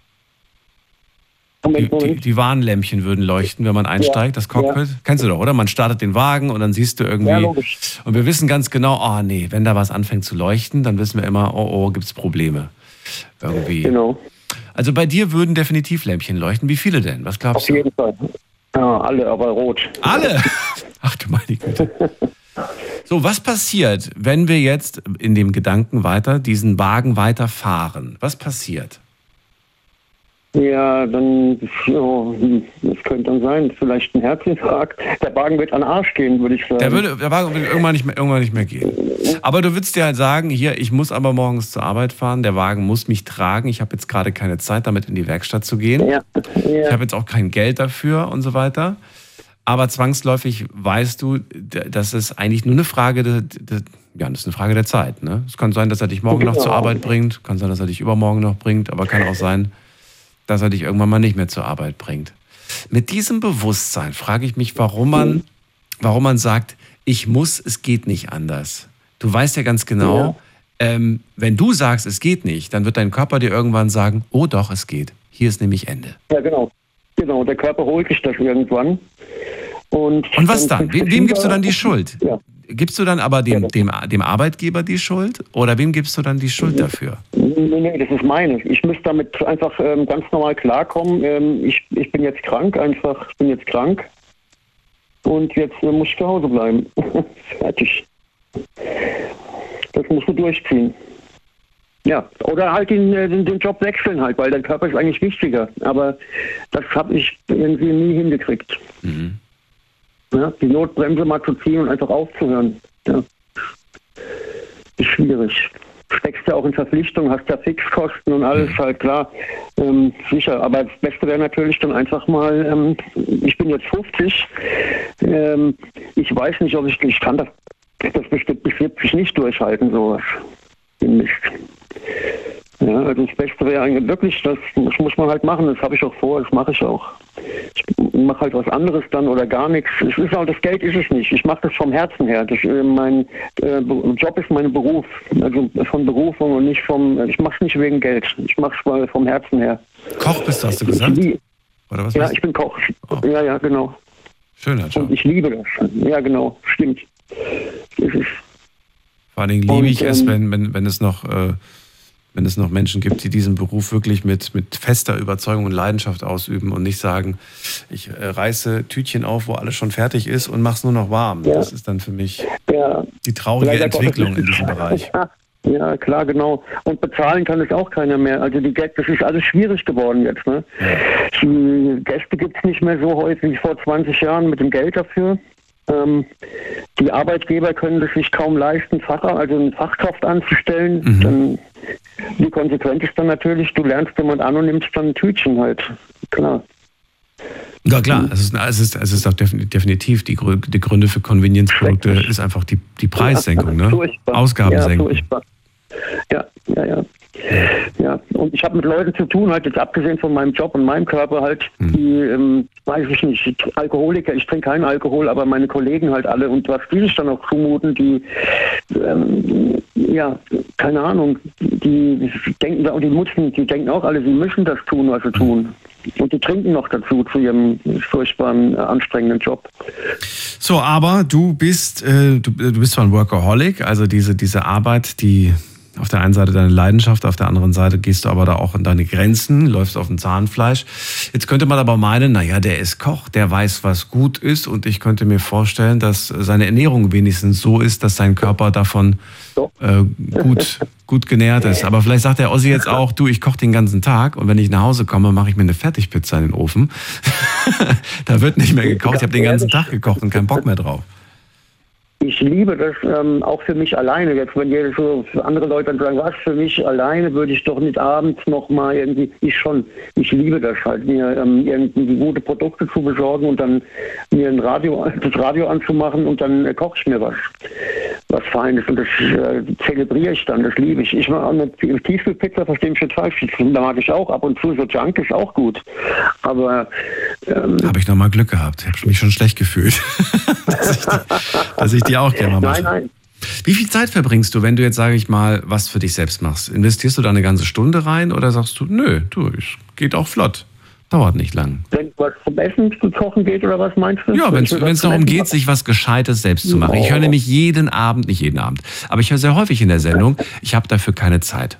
Die, die, die Warnlämpchen würden leuchten, wenn man einsteigt, ja, das Cockpit. Ja. Kennst du doch, oder? Man startet den Wagen und dann siehst du irgendwie. Ja, logisch. Und wir wissen ganz genau, oh nee, wenn da was anfängt zu leuchten, dann wissen wir immer, oh oh, gibt's Probleme. Irgendwie. Genau. Also bei dir würden definitiv Lämpchen leuchten. Wie viele denn? Was glaubst du? Auf jeden Fall. Ja, alle, aber rot. Alle? Ach du meine Güte. So, was passiert, wenn wir jetzt in dem Gedanken weiter, diesen Wagen weiterfahren? Was passiert? Ja, dann, ja, das könnte dann sein, vielleicht ein Herzinfarkt. Der Wagen wird an den Arsch gehen, würde ich sagen. Der, würde, der Wagen wird irgendwann nicht, mehr, irgendwann nicht mehr gehen. Aber du würdest dir halt sagen, hier, ich muss aber morgens zur Arbeit fahren, der Wagen muss mich tragen, ich habe jetzt gerade keine Zeit, damit in die Werkstatt zu gehen. Ja. Ja. Ich habe jetzt auch kein Geld dafür und so weiter. Aber zwangsläufig weißt du, dass es eigentlich nur eine Frage der, der ja, das ist eine Frage der Zeit. Ne? Es kann sein, dass er dich morgen genau. noch zur Arbeit bringt, kann sein, dass er dich übermorgen noch bringt, aber kann auch sein, dass er dich irgendwann mal nicht mehr zur Arbeit bringt. Mit diesem Bewusstsein frage ich mich, warum man, warum man sagt, ich muss, es geht nicht anders. Du weißt ja ganz genau, ja. Ähm, wenn du sagst, es geht nicht, dann wird dein Körper dir irgendwann sagen, oh doch, es geht. Hier ist nämlich Ende. Ja, genau. Genau, der Körper holt sich das irgendwann. Und, Und was dann? Wem, wem gibst du dann die Schuld? Ja. Gibst du dann aber dem, dem, dem Arbeitgeber die Schuld oder wem gibst du dann die Schuld dafür? Nee, nee, das ist meine. Ich müsste damit einfach ähm, ganz normal klarkommen. Ähm, ich, ich bin jetzt krank, einfach, ich bin jetzt krank und jetzt äh, muss ich zu Hause bleiben. Fertig. Das musst du durchziehen. Ja, oder halt den, den, den Job wechseln halt, weil dein Körper ist eigentlich wichtiger. Aber das habe ich irgendwie nie hingekriegt. Mhm. Ja, die Notbremse mal zu ziehen und einfach aufzuhören. Ja. Ist schwierig. Steckst ja auch in Verpflichtungen, hast ja Fixkosten und alles, halt klar. Ähm, sicher, aber das Beste wäre natürlich dann einfach mal, ähm, ich bin jetzt fünfzig, ähm, ich weiß nicht, ob ich, ich kann das, das bestimmt bis siebzig nicht durchhalten, sowas. Den Mist. Ja, also das Beste wäre eigentlich wirklich, das, das muss man halt machen, das habe ich auch vor, das mache ich auch. Ich mache halt was anderes dann oder gar nichts. Es ist auch, das Geld ist es nicht. Ich mache das vom Herzen her. Das, äh, mein äh, Job ist mein Beruf, also von Berufung und nicht vom, ich mache es nicht wegen Geld. Ich mache es vom Herzen her. Koch bist du, hast du gesagt? Ich, oder was ja, ich bin Koch. Oh. Ja, ja, genau. Schöner Job. Und ich liebe das. Ja, genau, stimmt. Das ist, Vor allen Dingen liebe ich es, wenn, wenn, wenn es noch... Äh, wenn es noch Menschen gibt, die diesen Beruf wirklich mit, mit fester Überzeugung und Leidenschaft ausüben und nicht sagen, ich äh, reiße Tütchen auf, wo alles schon fertig ist und mache es nur noch warm. Ja. Das ist dann für mich ja. die traurige Leider Entwicklung in diesem Bereich. Ja. Ja, klar, genau. Und bezahlen kann es auch keiner mehr. Also die Gäste, das ist alles schwierig geworden jetzt. Ne? Ja. Die Gäste gibt es nicht mehr so häufig wie vor zwanzig Jahren mit dem Geld dafür. Ähm, die Arbeitgeber können das sich kaum leisten, Facher, also eine Fachkraft anzustellen. Mhm. Dann, die Konsequenz ist dann natürlich, du lernst jemand an und nimmst dann ein Tütchen halt. Klar. Ja klar, es ist, es ist, es ist auch definitiv, die, die Gründe für Convenience-Produkte ist einfach die, die Preissenkung, ja, ne? Ausgabensenkung. Ja, ja, ja. Ja, und ich habe mit Leuten zu tun, halt jetzt abgesehen von meinem Job und meinem Körper halt, hm. die, ähm, weiß ich nicht, Alkoholiker, ich trinke keinen Alkohol, aber meine Kollegen halt alle und was die sich dann auch zumuten, die, ähm, ja, keine Ahnung, die denken, und die müssen, die denken auch alle, sie müssen das tun, was sie tun. Und die trinken noch dazu, zu ihrem furchtbaren, anstrengenden Job. So, aber du bist, äh, du, du bist zwar ein Workaholic, also diese, diese Arbeit, die auf der einen Seite deine Leidenschaft, auf der anderen Seite gehst du aber da auch in deine Grenzen, läufst auf dem Zahnfleisch. Jetzt könnte man aber meinen, naja, der ist Koch, der weiß, was gut ist und ich könnte mir vorstellen, dass seine Ernährung wenigstens so ist, dass sein Körper davon äh, gut, gut genährt ist. Aber vielleicht sagt der Ossi jetzt auch, du, ich koche den ganzen Tag und wenn ich nach Hause komme, mache ich mir eine Fertigpizza in den Ofen. Da wird nicht mehr gekocht, ich habe den ganzen Tag gekocht und keinen Bock mehr drauf. Ich liebe das ähm, auch für mich alleine. Jetzt, wenn jeder so für andere Leute dann sagen, was für mich alleine, würde ich doch nicht abends noch mal irgendwie, ich schon, ich liebe das halt, mir ähm, irgendwie gute Produkte zu besorgen und dann mir ein Radio, das Radio anzumachen und dann äh, koche ich mir was, was Feines und das äh, zelebriere ich dann, das liebe ich. Ich mache auch eine Tiefkühlpizza, verstehe mich nicht falsch, da mag ich auch ab und zu, so Junk ist auch gut, aber ähm, habe ich noch mal Glück gehabt, ich habe mich schon schlecht gefühlt, dass ich die, dass ich die auch gerne mal mache. Nein, nein. Wie viel Zeit verbringst du, wenn du jetzt, sage ich mal, was für dich selbst machst? Investierst du da eine ganze Stunde rein oder sagst du, nö, du, es geht auch flott, dauert nicht lang? Wenn was zum Essen zu kochen geht oder was meinst du? Ja, wenn es darum geht, sich was Gescheites selbst zu machen. Ich höre nämlich jeden Abend, nicht jeden Abend, aber ich höre sehr häufig in der Sendung, ich habe dafür keine Zeit.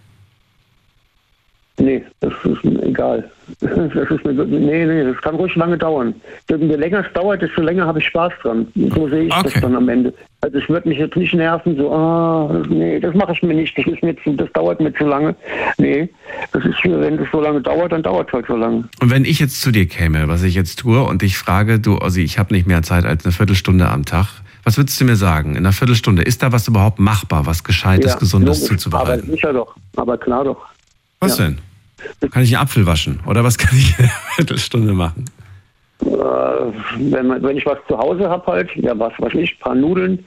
Nee, das ist mir egal. Das ist mir, nee, nee, das kann ruhig lange dauern. Je länger es dauert, desto länger habe ich Spaß dran. So sehe ich okay. das dann am Ende. Also es wird mich jetzt nicht nerven, so, ah, nee, das mache ich mir nicht, das ist mir zu, das dauert mir zu lange. Nee, das ist, wenn das so lange dauert, dann dauert es halt so lange. Und wenn ich jetzt zu dir käme, was ich jetzt tue, und ich frage, du, Ossi, ich habe nicht mehr Zeit als eine Viertelstunde am Tag, was würdest du mir sagen? In einer Viertelstunde, ist da was überhaupt machbar, was Gescheites, ja, Gesundes logisch, zuzubereiten? Aber sicher doch, aber klar doch. Was ja. denn? Kann ich einen Apfel waschen? Oder was kann ich in einer Viertelstunde machen? Äh, wenn, man, wenn ich was zu Hause habe halt, ja was weiß ich, ein paar Nudeln,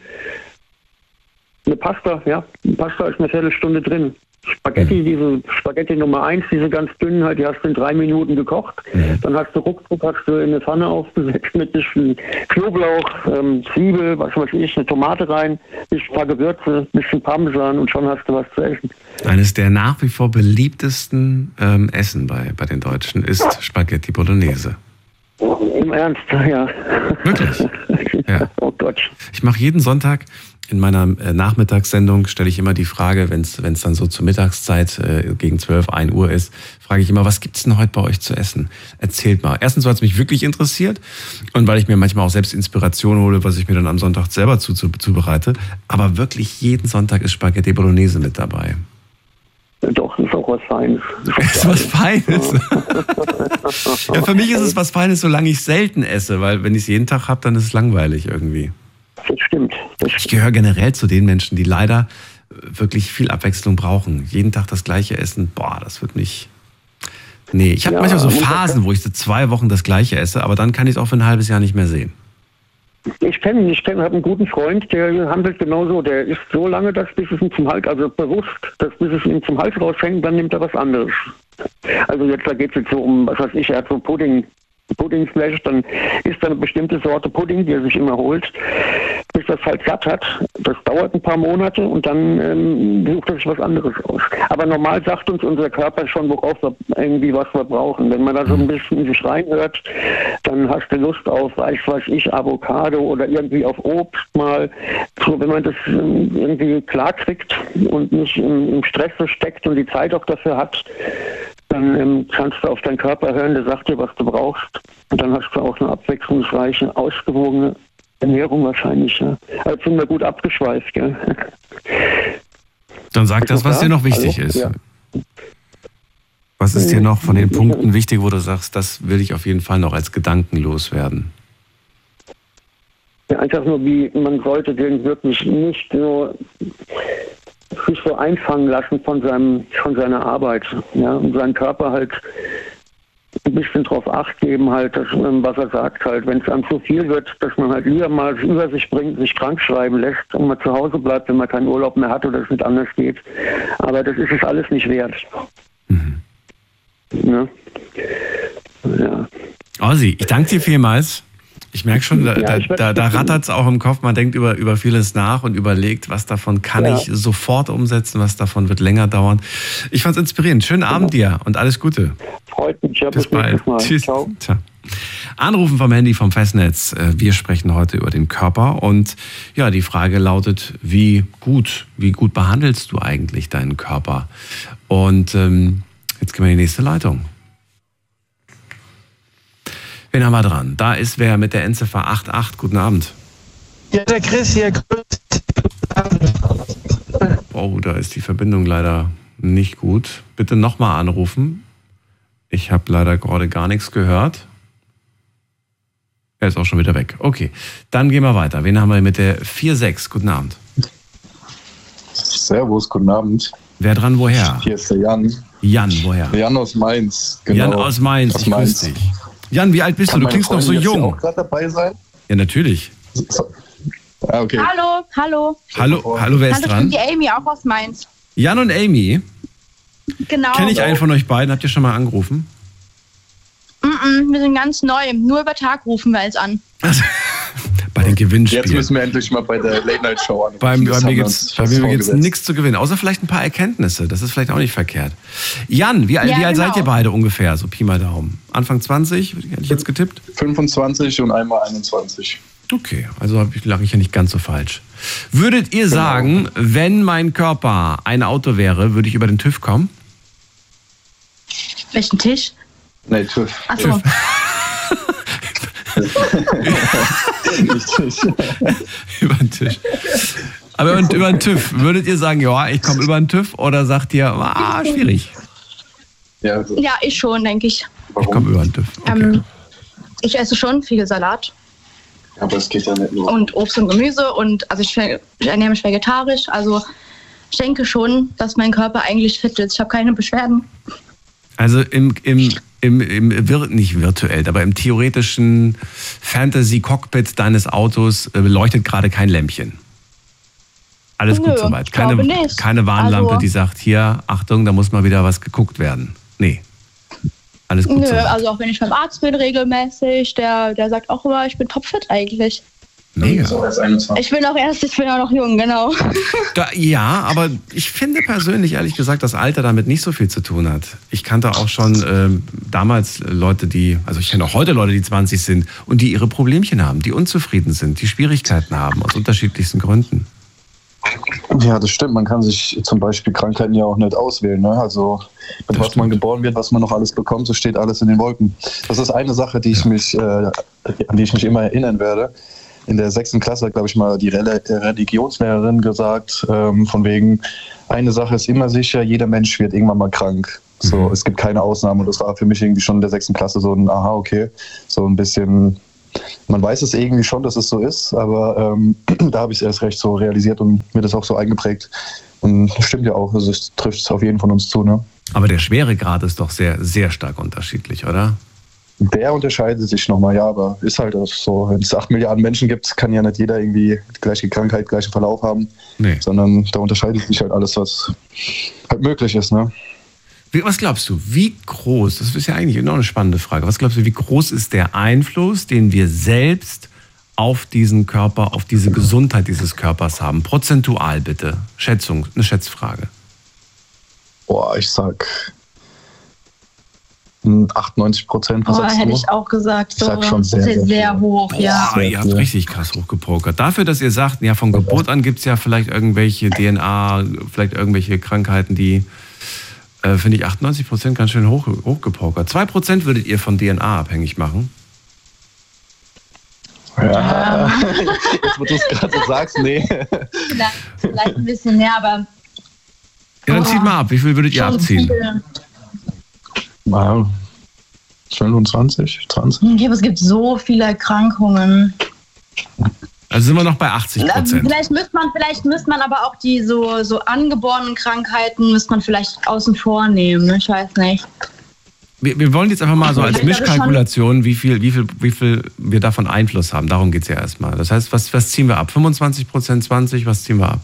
eine Pasta, ja, eine Pasta ist eine Viertelstunde drin. Spaghetti, mhm. diese Spaghetti Nummer eins, diese ganz dünnen halt, die hast du in drei Minuten gekocht. Mhm. Dann hast du ruckzuck, hast du in eine Pfanne aufgesetzt mit bisschen Knoblauch, ähm, Zwiebel, was weiß ich, eine Tomate rein, ein paar Gewürze, ein bisschen Parmesan und schon hast du was zu essen. Eines der nach wie vor beliebtesten ähm, Essen bei, bei den Deutschen ist Spaghetti Bolognese. Im Ernst, ja. Wirklich? Ja. Oh Gott. Ich mache jeden Sonntag in meiner äh, Nachmittagssendung, stelle ich immer die Frage, wenn es dann so zur Mittagszeit äh, gegen zwölf, ein Uhr ist, frage ich immer, was gibt's denn heute bei euch zu essen? Erzählt mal. Erstens, weil es mich wirklich interessiert und weil ich mir manchmal auch selbst Inspiration hole, was ich mir dann am Sonntag selber zu, zu, zubereite. Aber wirklich jeden Sonntag ist Spaghetti Bolognese mit dabei. Doch, ist auch was Feines. Ist was Feines? Ja, für mich ist es was Feines, solange ich selten esse, weil wenn ich es jeden Tag habe, dann ist es langweilig irgendwie. Das stimmt. Das Ich gehöre generell zu den Menschen, die leider wirklich viel Abwechslung brauchen. Jeden Tag das gleiche essen, boah, das wird mich... Nee, ich habe Ja, manchmal so muss Phasen, wo ich so zwei Wochen das gleiche esse, aber dann kann ich es auch für ein halbes Jahr nicht mehr sehen. Ich kenne, ich kenne, habe einen guten Freund, der handelt genauso. Der isst so lange, dass bis es ihm zum Hals, also bewusst, dass bis es ihm zum Hals raushängt, dann nimmt er was anderes. Also jetzt, da geht es jetzt so um, was weiß ich, er hat so Pudding, Puddingfleisch, dann isst er eine bestimmte Sorte Pudding, die er sich immer holt, bis das halt satt hat. Das dauert ein paar Monate und dann ähm, sucht er sich was anderes aus. Aber normal sagt uns unser Körper schon, worauf wir irgendwie was wir brauchen. Wenn man da so ein bisschen in sich reinhört, dann hast du Lust auf, weiß was ich, Avocado oder irgendwie auf Obst mal. So, wenn man das ähm, irgendwie klar kriegt und nicht im, im Stress so steckt und die Zeit auch dafür hat, dann ähm, kannst du auf deinen Körper hören, der sagt dir, was du brauchst. Und dann hast du auch eine abwechslungsreiche, ausgewogene Ernährung wahrscheinlich. Ja. Also sind wir gut abgeschweift. Ja. Dann sag das, was dir noch wichtig Hallo? ist. Ja. Was ist dir noch von den Punkten wichtig, wo du sagst, das will ich auf jeden Fall noch als Gedanken loswerden? Ja, einfach nur, wie man sollte den wirklich nicht so sich so einfangen lassen von seinem von seiner Arbeit, ja, und seinen Körper halt ein bisschen drauf Acht geben, halt, dass, was er sagt, halt, wenn es einem zu viel wird, dass man halt lieber mal über sich bringt, sich krank schreiben lässt und mal zu Hause bleibt, wenn man keinen Urlaub mehr hat oder es nicht anders geht. Aber das ist es alles nicht wert. Mhm. Ja. Ja. Ossi, ich danke dir vielmals. Ich merke schon, da, Ja, ich da, da, da rattert es auch im Kopf. Man denkt über, über vieles nach und überlegt, was davon kann Ja. ich sofort umsetzen, was davon wird länger dauern. Ich fand es inspirierend. Schönen Abend dir und alles Gute. Freut mich. Ja, Bis bald. Mal. Tschüss. Ciao. Ciao. Anrufen vom Handy vom Festnetz. Wir sprechen heute über den Körper und ja, die Frage lautet, wie gut, wie gut behandelst du eigentlich deinen Körper? Und ähm, jetzt gehen wir in die nächste Leitung. Wen haben wir dran? Da ist wer mit der Endziffer acht acht. Guten Abend. Ja, der Chris hier. Oh, da ist die Verbindung leider nicht gut. Bitte nochmal anrufen. Ich habe leider gerade gar nichts gehört. Er ist auch schon wieder weg. Okay, dann gehen wir weiter. Wen haben wir mit der vier sechs? Guten Abend. Servus, guten Abend. Wer dran, woher? Hier ist der Jan. Jan, woher? Jan aus Mainz. Genau. Jan aus Mainz, Aus ich Mainz. grüße dich. Jan, wie alt bist Kann du? Du meine klingst noch so Freundin jetzt hier jung. auch gerade dabei sein? Ja, natürlich. So. Ah, okay. Hallo, hallo. Hallo, hallo, wer ist Hallo, ich bin dran? die Amy, auch aus Mainz. Jan und Amy. Genau. Kenne ich einen von euch beiden? Habt ihr schon mal angerufen? Mm-mm, wir sind ganz neu. Nur über Tag rufen wir jetzt an. Also, bei den Gewinnspielen. Jetzt müssen wir endlich mal bei der Late-Night-Show anrufen. Beim, Das bei mir haben wir gibt's, uns bei fast mir gibt's vorgesetzt. nichts zu gewinnen, außer vielleicht ein paar Erkenntnisse. Das ist vielleicht auch nicht verkehrt. Jan, wie, alt- Ja, wie alt genau. seid ihr beide ungefähr? So Pi mal Daumen. Anfang zwanzig, hätte ich jetzt getippt? fünfundzwanzig und einmal einundzwanzig. Okay, also hab ich- lag ich ja nicht ganz so falsch. Würdet ihr sagen, wenn mein Körper ein Auto wäre, würde ich über den TÜV kommen? Welchen Tisch? Nee, TÜV. Achso. Über den Tisch. Aber über, über den TÜV, würdet ihr sagen, ja, ich komme über den TÜV oder sagt ihr, ah, schwierig? Ja, also, Ja, ich schon, denke ich. Ich warum? komme über den TÜV. Okay. Ähm, ich esse schon viel Salat Aber es geht ja nicht nur. und Obst und Gemüse und also ich, ich ernähre mich vegetarisch. Also ich denke schon, dass mein Körper eigentlich fit ist. Ich habe keine Beschwerden. Also im, im, im, im vir nicht virtuell, aber im theoretischen Fantasy-Cockpit deines Autos äh, leuchtet gerade kein Lämpchen. Alles Nö, gut soweit. ich Keine, glaube nicht. keine Warnlampe, Also- die sagt, hier, Achtung, da muss mal wieder was geguckt werden. Nee. Alles gut Nö, soweit. also auch wenn ich beim Arzt bin regelmäßig, der, der sagt auch immer, ich bin topfit eigentlich. Mega. Ich bin auch erst, ich bin auch noch jung, genau. Da, ja, aber ich finde persönlich, ehrlich gesagt, dass Alter damit nicht so viel zu tun hat. Ich kannte auch schon ähm, damals Leute, die, also ich kenne auch heute Leute, die zwanzig sind und die ihre Problemchen haben, die unzufrieden sind, die Schwierigkeiten haben, aus unterschiedlichsten Gründen. Ja, das stimmt. Man kann sich zum Beispiel Krankheiten ja auch nicht auswählen. Ne? Also mit Das was stimmt. man geboren wird, was man noch alles bekommt, so steht alles in den Wolken. Das ist eine Sache, die ich mich, äh, an die ich mich immer erinnern werde. In der sechsten Klasse hat, glaube ich, mal die Rel- Religionslehrerin gesagt, ähm, von wegen, eine Sache ist immer sicher, jeder Mensch wird irgendwann mal krank. So, Mhm. es gibt keine Ausnahme. Und das war für mich irgendwie schon in der sechsten Klasse so ein, aha, okay, so ein bisschen, man weiß es irgendwie schon, dass es so ist, aber ähm, da habe ich es erst recht so realisiert und mir das auch so eingeprägt. Und das stimmt ja auch, also es trifft auf jeden von uns zu, ne? Aber der Schweregrad ist doch sehr, sehr stark unterschiedlich, oder? Der unterscheidet sich nochmal, ja, aber ist halt auch so, wenn es acht Milliarden Menschen gibt, kann ja nicht jeder irgendwie die gleiche Krankheit, gleichen Verlauf haben, Nee. sondern da unterscheidet sich halt alles, was halt möglich ist, ne? Wie, was glaubst du, wie groß, das ist ja eigentlich noch eine spannende Frage, was glaubst du, wie groß ist der Einfluss, den wir selbst auf diesen Körper, auf diese Gesundheit dieses Körpers haben? Prozentual bitte, Schätzung, eine Schätzfrage. Boah, ich sag hm, achtundneunzig Prozent, was Oh, sagst hätte du? ich auch gesagt. So, Ich sag schon sehr, das ist sehr sehr viel. hoch, ja. Boah, ihr habt richtig krass hochgepokert. Dafür, dass ihr sagt, ja, von Geburt an gibt es ja vielleicht irgendwelche D N A, vielleicht irgendwelche Krankheiten, die, äh, finde ich, achtundneunzig Prozent ganz schön hoch, hochgepokert. zwei Prozent würdet ihr von D N A abhängig machen? Ja. Jetzt, wo du es gerade so sagst, nee. Vielleicht, vielleicht ein bisschen mehr, aber Ja, dann zieht mal ab. Wie viel würdet ihr schon abziehen? viel. Wow. fünfundzwanzig, zwanzig? Okay, aber es gibt so viele Erkrankungen. Also sind wir noch bei achtzig Na, Prozent. Vielleicht müsste man, vielleicht müsste man aber auch die so, so angeborenen Krankheiten müsste man vielleicht außen vor nehmen. ne? Ich weiß nicht. Wir, wir wollen jetzt einfach mal so als Ich glaube schon- Mischkalkulation, wie viel, wie viel, wie viel wir davon Einfluss haben. Darum geht es ja erstmal. Das heißt, was, was ziehen wir ab? fünfundzwanzig Prozent, zwanzig, was ziehen wir ab?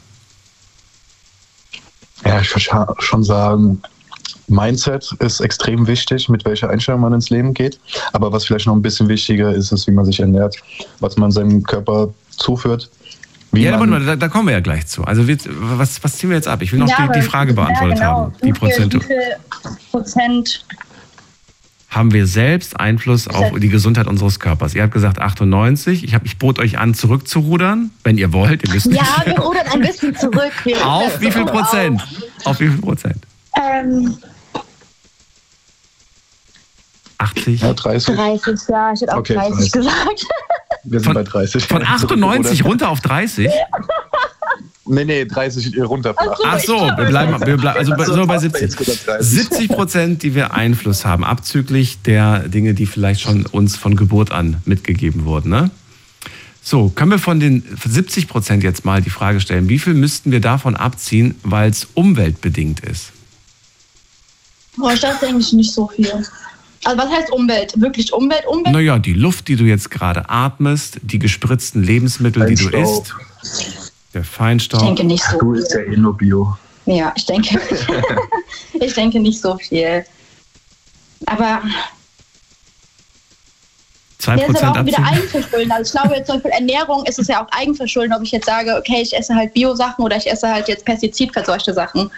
Ja, ich würde schon sagen, Mindset ist extrem wichtig, mit welcher Einstellung man ins Leben geht. Aber was vielleicht noch ein bisschen wichtiger ist, ist, wie man sich ernährt, was man seinem Körper zuführt. Wie Ja, man, aber da, da kommen wir ja gleich zu. Also wir, was, was ziehen wir jetzt ab? Ich will noch Ja, die, aber- die Frage beantwortet ja, genau. haben. Die Wie viel, Prozente. wie viel Prozent? Haben wir selbst Einfluss auf die Gesundheit unseres Körpers? Ihr habt gesagt achtundneunzig. Ich, hab, ich bot euch an, zurückzurudern, wenn ihr wollt. Ihr müsst nicht. Ja, wir rudern ein bisschen zurück. Wir rudern Auf wie viel zurück Prozent? Auf wie viel Prozent? Auf, ähm, achtzig? ja, dreißig. dreißig, ja, ich hätte auch Okay, dreißig dreißig. gesagt. Wir sind Von- bei dreißig. Von achtundneunzig runter auf dreißig? Nee, nee, dreißig runter von Ach so. Ach so, wir bleiben, wir bleiben also bei, so bei siebzig. Jetzt wird er dreißig. siebzig Prozent, die wir Einfluss haben, abzüglich der Dinge, die vielleicht schon uns von Geburt an mitgegeben wurden. Ne? So, können wir von den siebzig Prozent jetzt mal die Frage stellen, wie viel müssten wir davon abziehen, weil es umweltbedingt ist? Boah, ich dachte eigentlich nicht so viel. Also was heißt Umwelt? Wirklich Umwelt? Umwelt? Naja, die Luft, die du jetzt gerade atmest, die gespritzten Lebensmittel, die du Feinstaub. isst, der Ich Feinstaub. denke nicht so Du viel. isst ja eh nur Bio. Ja, ich denke, ich denke nicht so viel. Aber zwei ja, ist aber Prozent auch wieder abziehen? Eigenverschulden. Also ich glaube jetzt zum Beispiel Ernährung ist es ja auch Eigenverschulden, ob ich jetzt sage, okay, ich esse halt Bio-Sachen oder ich esse halt jetzt pestizidverseuchte Sachen.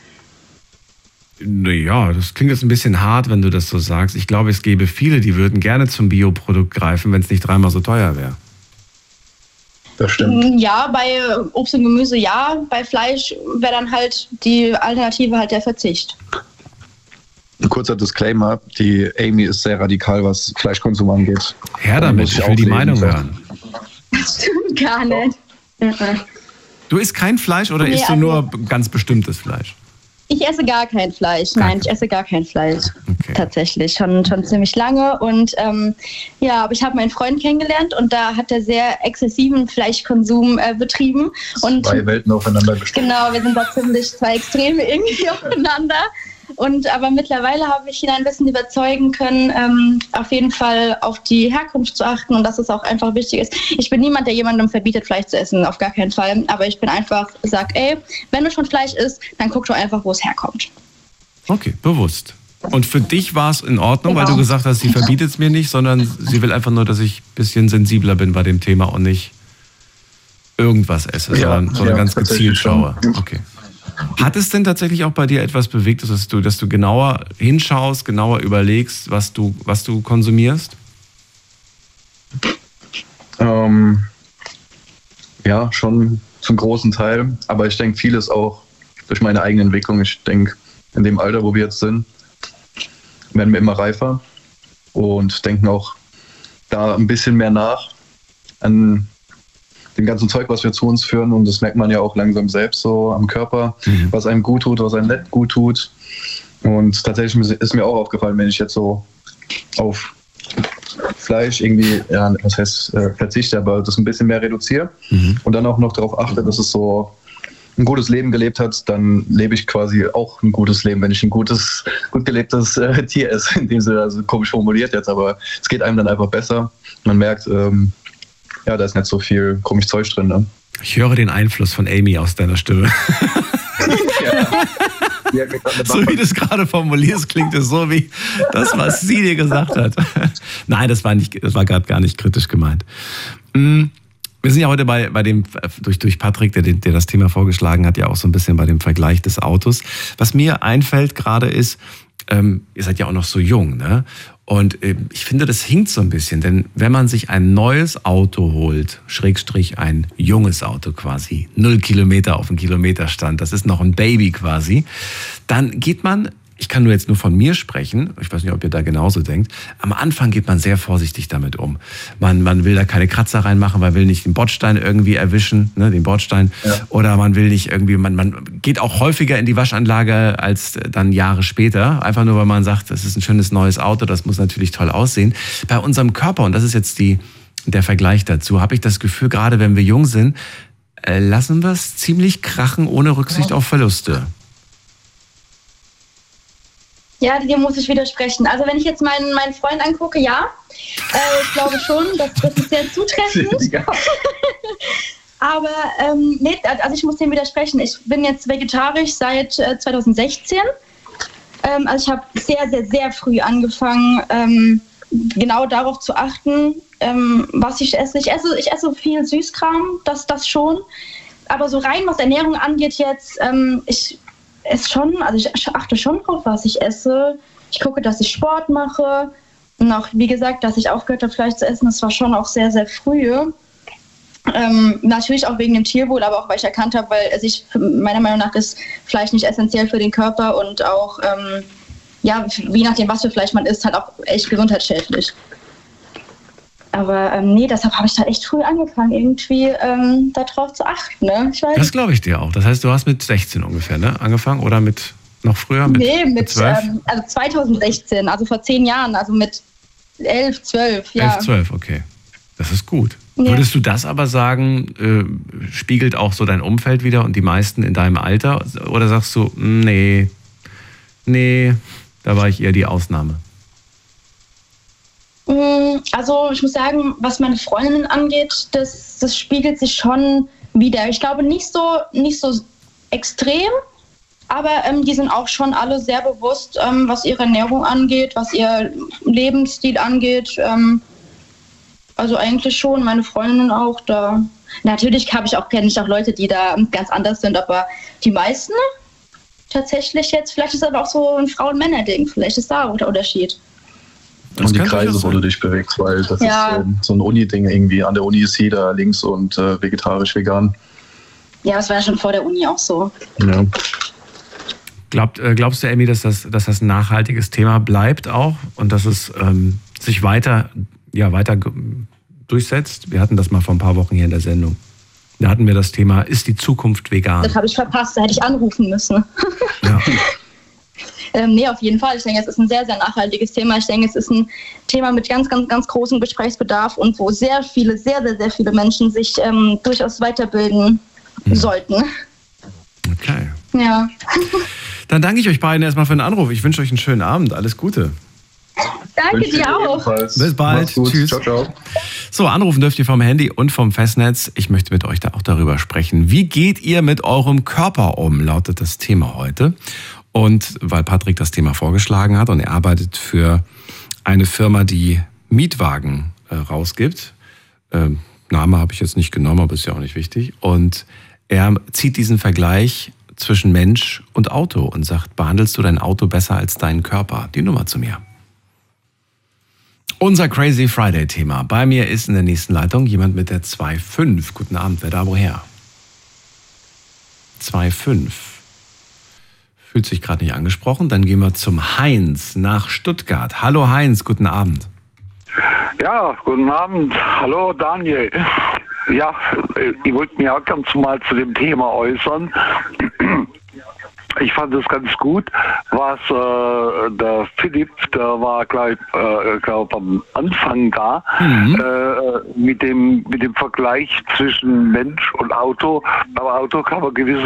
Naja, das klingt jetzt ein bisschen hart, wenn du das so sagst. Ich glaube, es gäbe viele, die würden gerne zum Bioprodukt greifen, wenn es nicht dreimal so teuer wäre. Das stimmt. Ja, bei Obst und Gemüse ja, bei Fleisch wäre dann halt die Alternative halt der Verzicht. Ein kurzer Disclaimer, die Amy ist sehr radikal, was Fleischkonsum angeht. Her Da damit, muss ich ich will die auflegen, Meinung so. hören. Das stimmt gar nicht. Mhm. Du isst kein Fleisch oder Nee, isst du also- nur ganz bestimmtes Fleisch? Ich esse gar kein Fleisch. Nein, ich esse gar kein Fleisch. Okay. Tatsächlich, schon, schon ziemlich lange. Und ähm, ja, aber ich habe meinen Freund kennengelernt und da hat er sehr exzessiven Fleischkonsum äh, betrieben. Und Zwei Welten aufeinander gestellt. genau, wir sind da ziemlich zwei Extreme irgendwie aufeinander. Und aber mittlerweile habe ich ihn ein bisschen überzeugen können, ähm, auf jeden Fall auf die Herkunft zu achten und dass es auch einfach wichtig ist. Ich bin niemand, der jemandem verbietet, Fleisch zu essen, auf gar keinen Fall. Aber ich bin einfach, sag, ey, wenn du schon Fleisch isst, dann guck doch einfach, wo es herkommt. Okay, bewusst. Und für dich war es in Ordnung, Genau. weil du gesagt hast, sie verbietet es mir nicht, sondern sie will einfach nur, dass ich ein bisschen sensibler bin bei dem Thema und nicht irgendwas esse, Ja, sondern, sondern ja, ganz gezielt tatsächlich schon. schaue. Okay. Hat es denn tatsächlich auch bei dir etwas bewegt, dass du, dass du genauer hinschaust, genauer überlegst, was du, was du konsumierst? Ähm, ja, schon zum großen Teil. Aber ich denke, vieles auch durch meine eigene Entwicklung. Ich denke, in dem Alter, wo wir jetzt sind, werden wir immer reifer und denken auch da ein bisschen mehr nach an dem ganzen Zeug, was wir zu uns führen. Und das merkt man ja auch langsam selbst so am Körper, mhm. was einem gut tut, was einem nicht gut tut. Und tatsächlich ist mir auch aufgefallen, wenn ich jetzt so auf Fleisch irgendwie, ja, was heißt äh, verzichte, aber das ein bisschen mehr reduziere mhm. und dann auch noch darauf achte, dass es so ein gutes Leben gelebt hat, dann lebe ich quasi auch ein gutes Leben, wenn ich ein gutes, gut gelebtes äh, Tier esse. In dem Sinne, also komisch formuliert jetzt, aber es geht einem dann einfach besser. Man merkt, ähm, ja, da ist nicht so viel komisch Zeug drin. Ne? Ich höre den Einfluss von Amy aus deiner Stimme. Ja. So wie du es gerade formulierst, klingt es so wie das, was sie dir gesagt hat. Nein, das war nicht, das war gerade gar nicht kritisch gemeint. Wir sind ja heute bei, bei dem, durch, durch Patrick, der, der das Thema vorgeschlagen hat, ja auch so ein bisschen bei dem Vergleich des Autos. Was mir einfällt gerade ist, ähm, ihr seid ja auch noch so jung, ne? Und äh, ich finde, das hinkt so ein bisschen, denn wenn man sich ein neues Auto holt, Schrägstrich ein junges Auto quasi, null Kilometer auf dem Kilometerstand, das ist noch ein Baby quasi, dann geht man, ich kann nur jetzt nur von mir sprechen, ich weiß nicht, ob ihr da genauso denkt, am Anfang geht man sehr vorsichtig damit um. Man, man will da keine Kratzer reinmachen, man will nicht den Bordstein irgendwie erwischen, ne, den Bordstein, ja. Oder man will nicht irgendwie, man, man geht auch häufiger in die Waschanlage als dann Jahre später, einfach nur, weil man sagt, das ist ein schönes neues Auto, das muss natürlich toll aussehen. Bei unserem Körper, und das ist jetzt die, der Vergleich dazu, habe ich das Gefühl, gerade wenn wir jung sind, äh, lassen wir es ziemlich krachen, ohne Rücksicht auf Verluste. Ja, dir muss ich widersprechen. Also wenn ich jetzt meinen, meinen Freund angucke, ja, äh, ich glaube schon, das, das ist sehr zutreffend. Ja. Aber ähm, nee, also ich muss dem widersprechen. Ich bin jetzt vegetarisch seit äh, zwanzig sechzehn. Ähm, also ich habe sehr, sehr, sehr früh angefangen, ähm, genau darauf zu achten, ähm, was ich esse. Ich esse, ich esse viel Süßkram, das, das schon. Aber so rein, was Ernährung angeht jetzt, ähm, ich esse schon, also ich achte schon drauf, was ich esse. Ich gucke, dass ich Sport mache. Und auch, wie gesagt, dass ich aufgehört habe, Fleisch zu essen, das war schon auch sehr, sehr früh. Ähm, natürlich auch wegen dem Tierwohl, aber auch, weil ich erkannt habe, weil also ich, meiner Meinung nach ist Fleisch nicht essentiell für den Körper und auch, ähm, ja, je nachdem, was für Fleisch man isst, halt auch echt gesundheitsschädlich. Aber ähm, nee, deshalb habe ich da echt früh angefangen, irgendwie ähm, darauf zu achten. Ne? Ich weiß. Das glaube ich dir auch. Das heißt, du hast mit sechzehn ungefähr, ne, angefangen oder mit noch früher? Mit, nee, mit, mit zwölf? Ähm, also zwanzig sechzehn, also vor zehn Jahren, also mit elf, zwölf, ja. elf, zwölf, okay. Das ist gut. Ja. Würdest du das aber sagen, äh, spiegelt auch so dein Umfeld wieder und die meisten in deinem Alter? Oder sagst du, nee, nee, da war ich eher die Ausnahme? Also ich muss sagen, was meine Freundinnen angeht, das, das spiegelt sich schon wieder. Ich glaube nicht so, nicht so extrem, aber ähm, die sind auch schon alle sehr bewusst, ähm, was ihre Ernährung angeht, was ihr Lebensstil angeht. Ähm, also eigentlich schon, meine Freundinnen auch da. Natürlich habe ich auch, kenne ich auch Leute, die da ganz anders sind, aber die meisten tatsächlich jetzt, vielleicht ist das aber auch so ein Frauen-Männer-Ding, vielleicht ist da der Unterschied. Und die Kreise, wo du dich bewegst, weil das ja. ist so, so ein Uni-Ding irgendwie. An der Uni ist jeder links und äh, vegetarisch, vegan. Ja, das war ja schon vor der Uni auch so. Ja. Glaubt, äh, glaubst du, Amy, dass das, dass das ein nachhaltiges Thema bleibt auch und dass es ähm, sich weiter, ja, weiter durchsetzt? Wir hatten das mal vor ein paar Wochen hier in der Sendung. Da hatten wir das Thema, ist die Zukunft vegan? Das habe ich verpasst, da hätte ich anrufen müssen. Ja. Ähm, nee, auf jeden Fall. Ich denke, es ist ein sehr, sehr nachhaltiges Thema. Ich denke, es ist ein Thema mit ganz, ganz, ganz großem Gesprächsbedarf und wo sehr viele, sehr, sehr, sehr viele Menschen sich ähm, durchaus weiterbilden mhm. sollten. Okay. Ja. Dann danke ich euch beiden erstmal für den Anruf. Ich wünsche euch einen schönen Abend. Alles Gute. Danke dir auch. Ebenfalls. Bis bald. Tschüss. Ciao, ciao. So, anrufen dürft ihr vom Handy und vom Festnetz. Ich möchte mit euch da auch darüber sprechen. Wie geht ihr mit eurem Körper um, lautet das Thema heute. Und weil Patrick das Thema vorgeschlagen hat und er arbeitet für eine Firma, die Mietwagen äh, rausgibt, äh, Name habe ich jetzt nicht genommen, aber ist ja auch nicht wichtig. Und er zieht diesen Vergleich zwischen Mensch und Auto und sagt, behandelst du dein Auto besser als deinen Körper? Die Nummer zu mir. Unser Crazy Friday-Thema. Bei mir ist in der nächsten Leitung jemand mit der zwei fünf. Guten Abend, wer da woher? zwei fünf. Fühlt sich gerade nicht angesprochen. Dann gehen wir zum Heinz nach Stuttgart. Hallo Heinz, guten Abend. Ja, guten Abend. Hallo Daniel. Ja, ich wollte mich auch ganz mal zu dem Thema äußern. Ich fand es ganz gut, was äh, der Philipp, der war gleich äh, glaub, am Anfang da, mhm. äh, mit dem mit dem Vergleich zwischen Mensch und Auto. Beim Auto kann man gewisse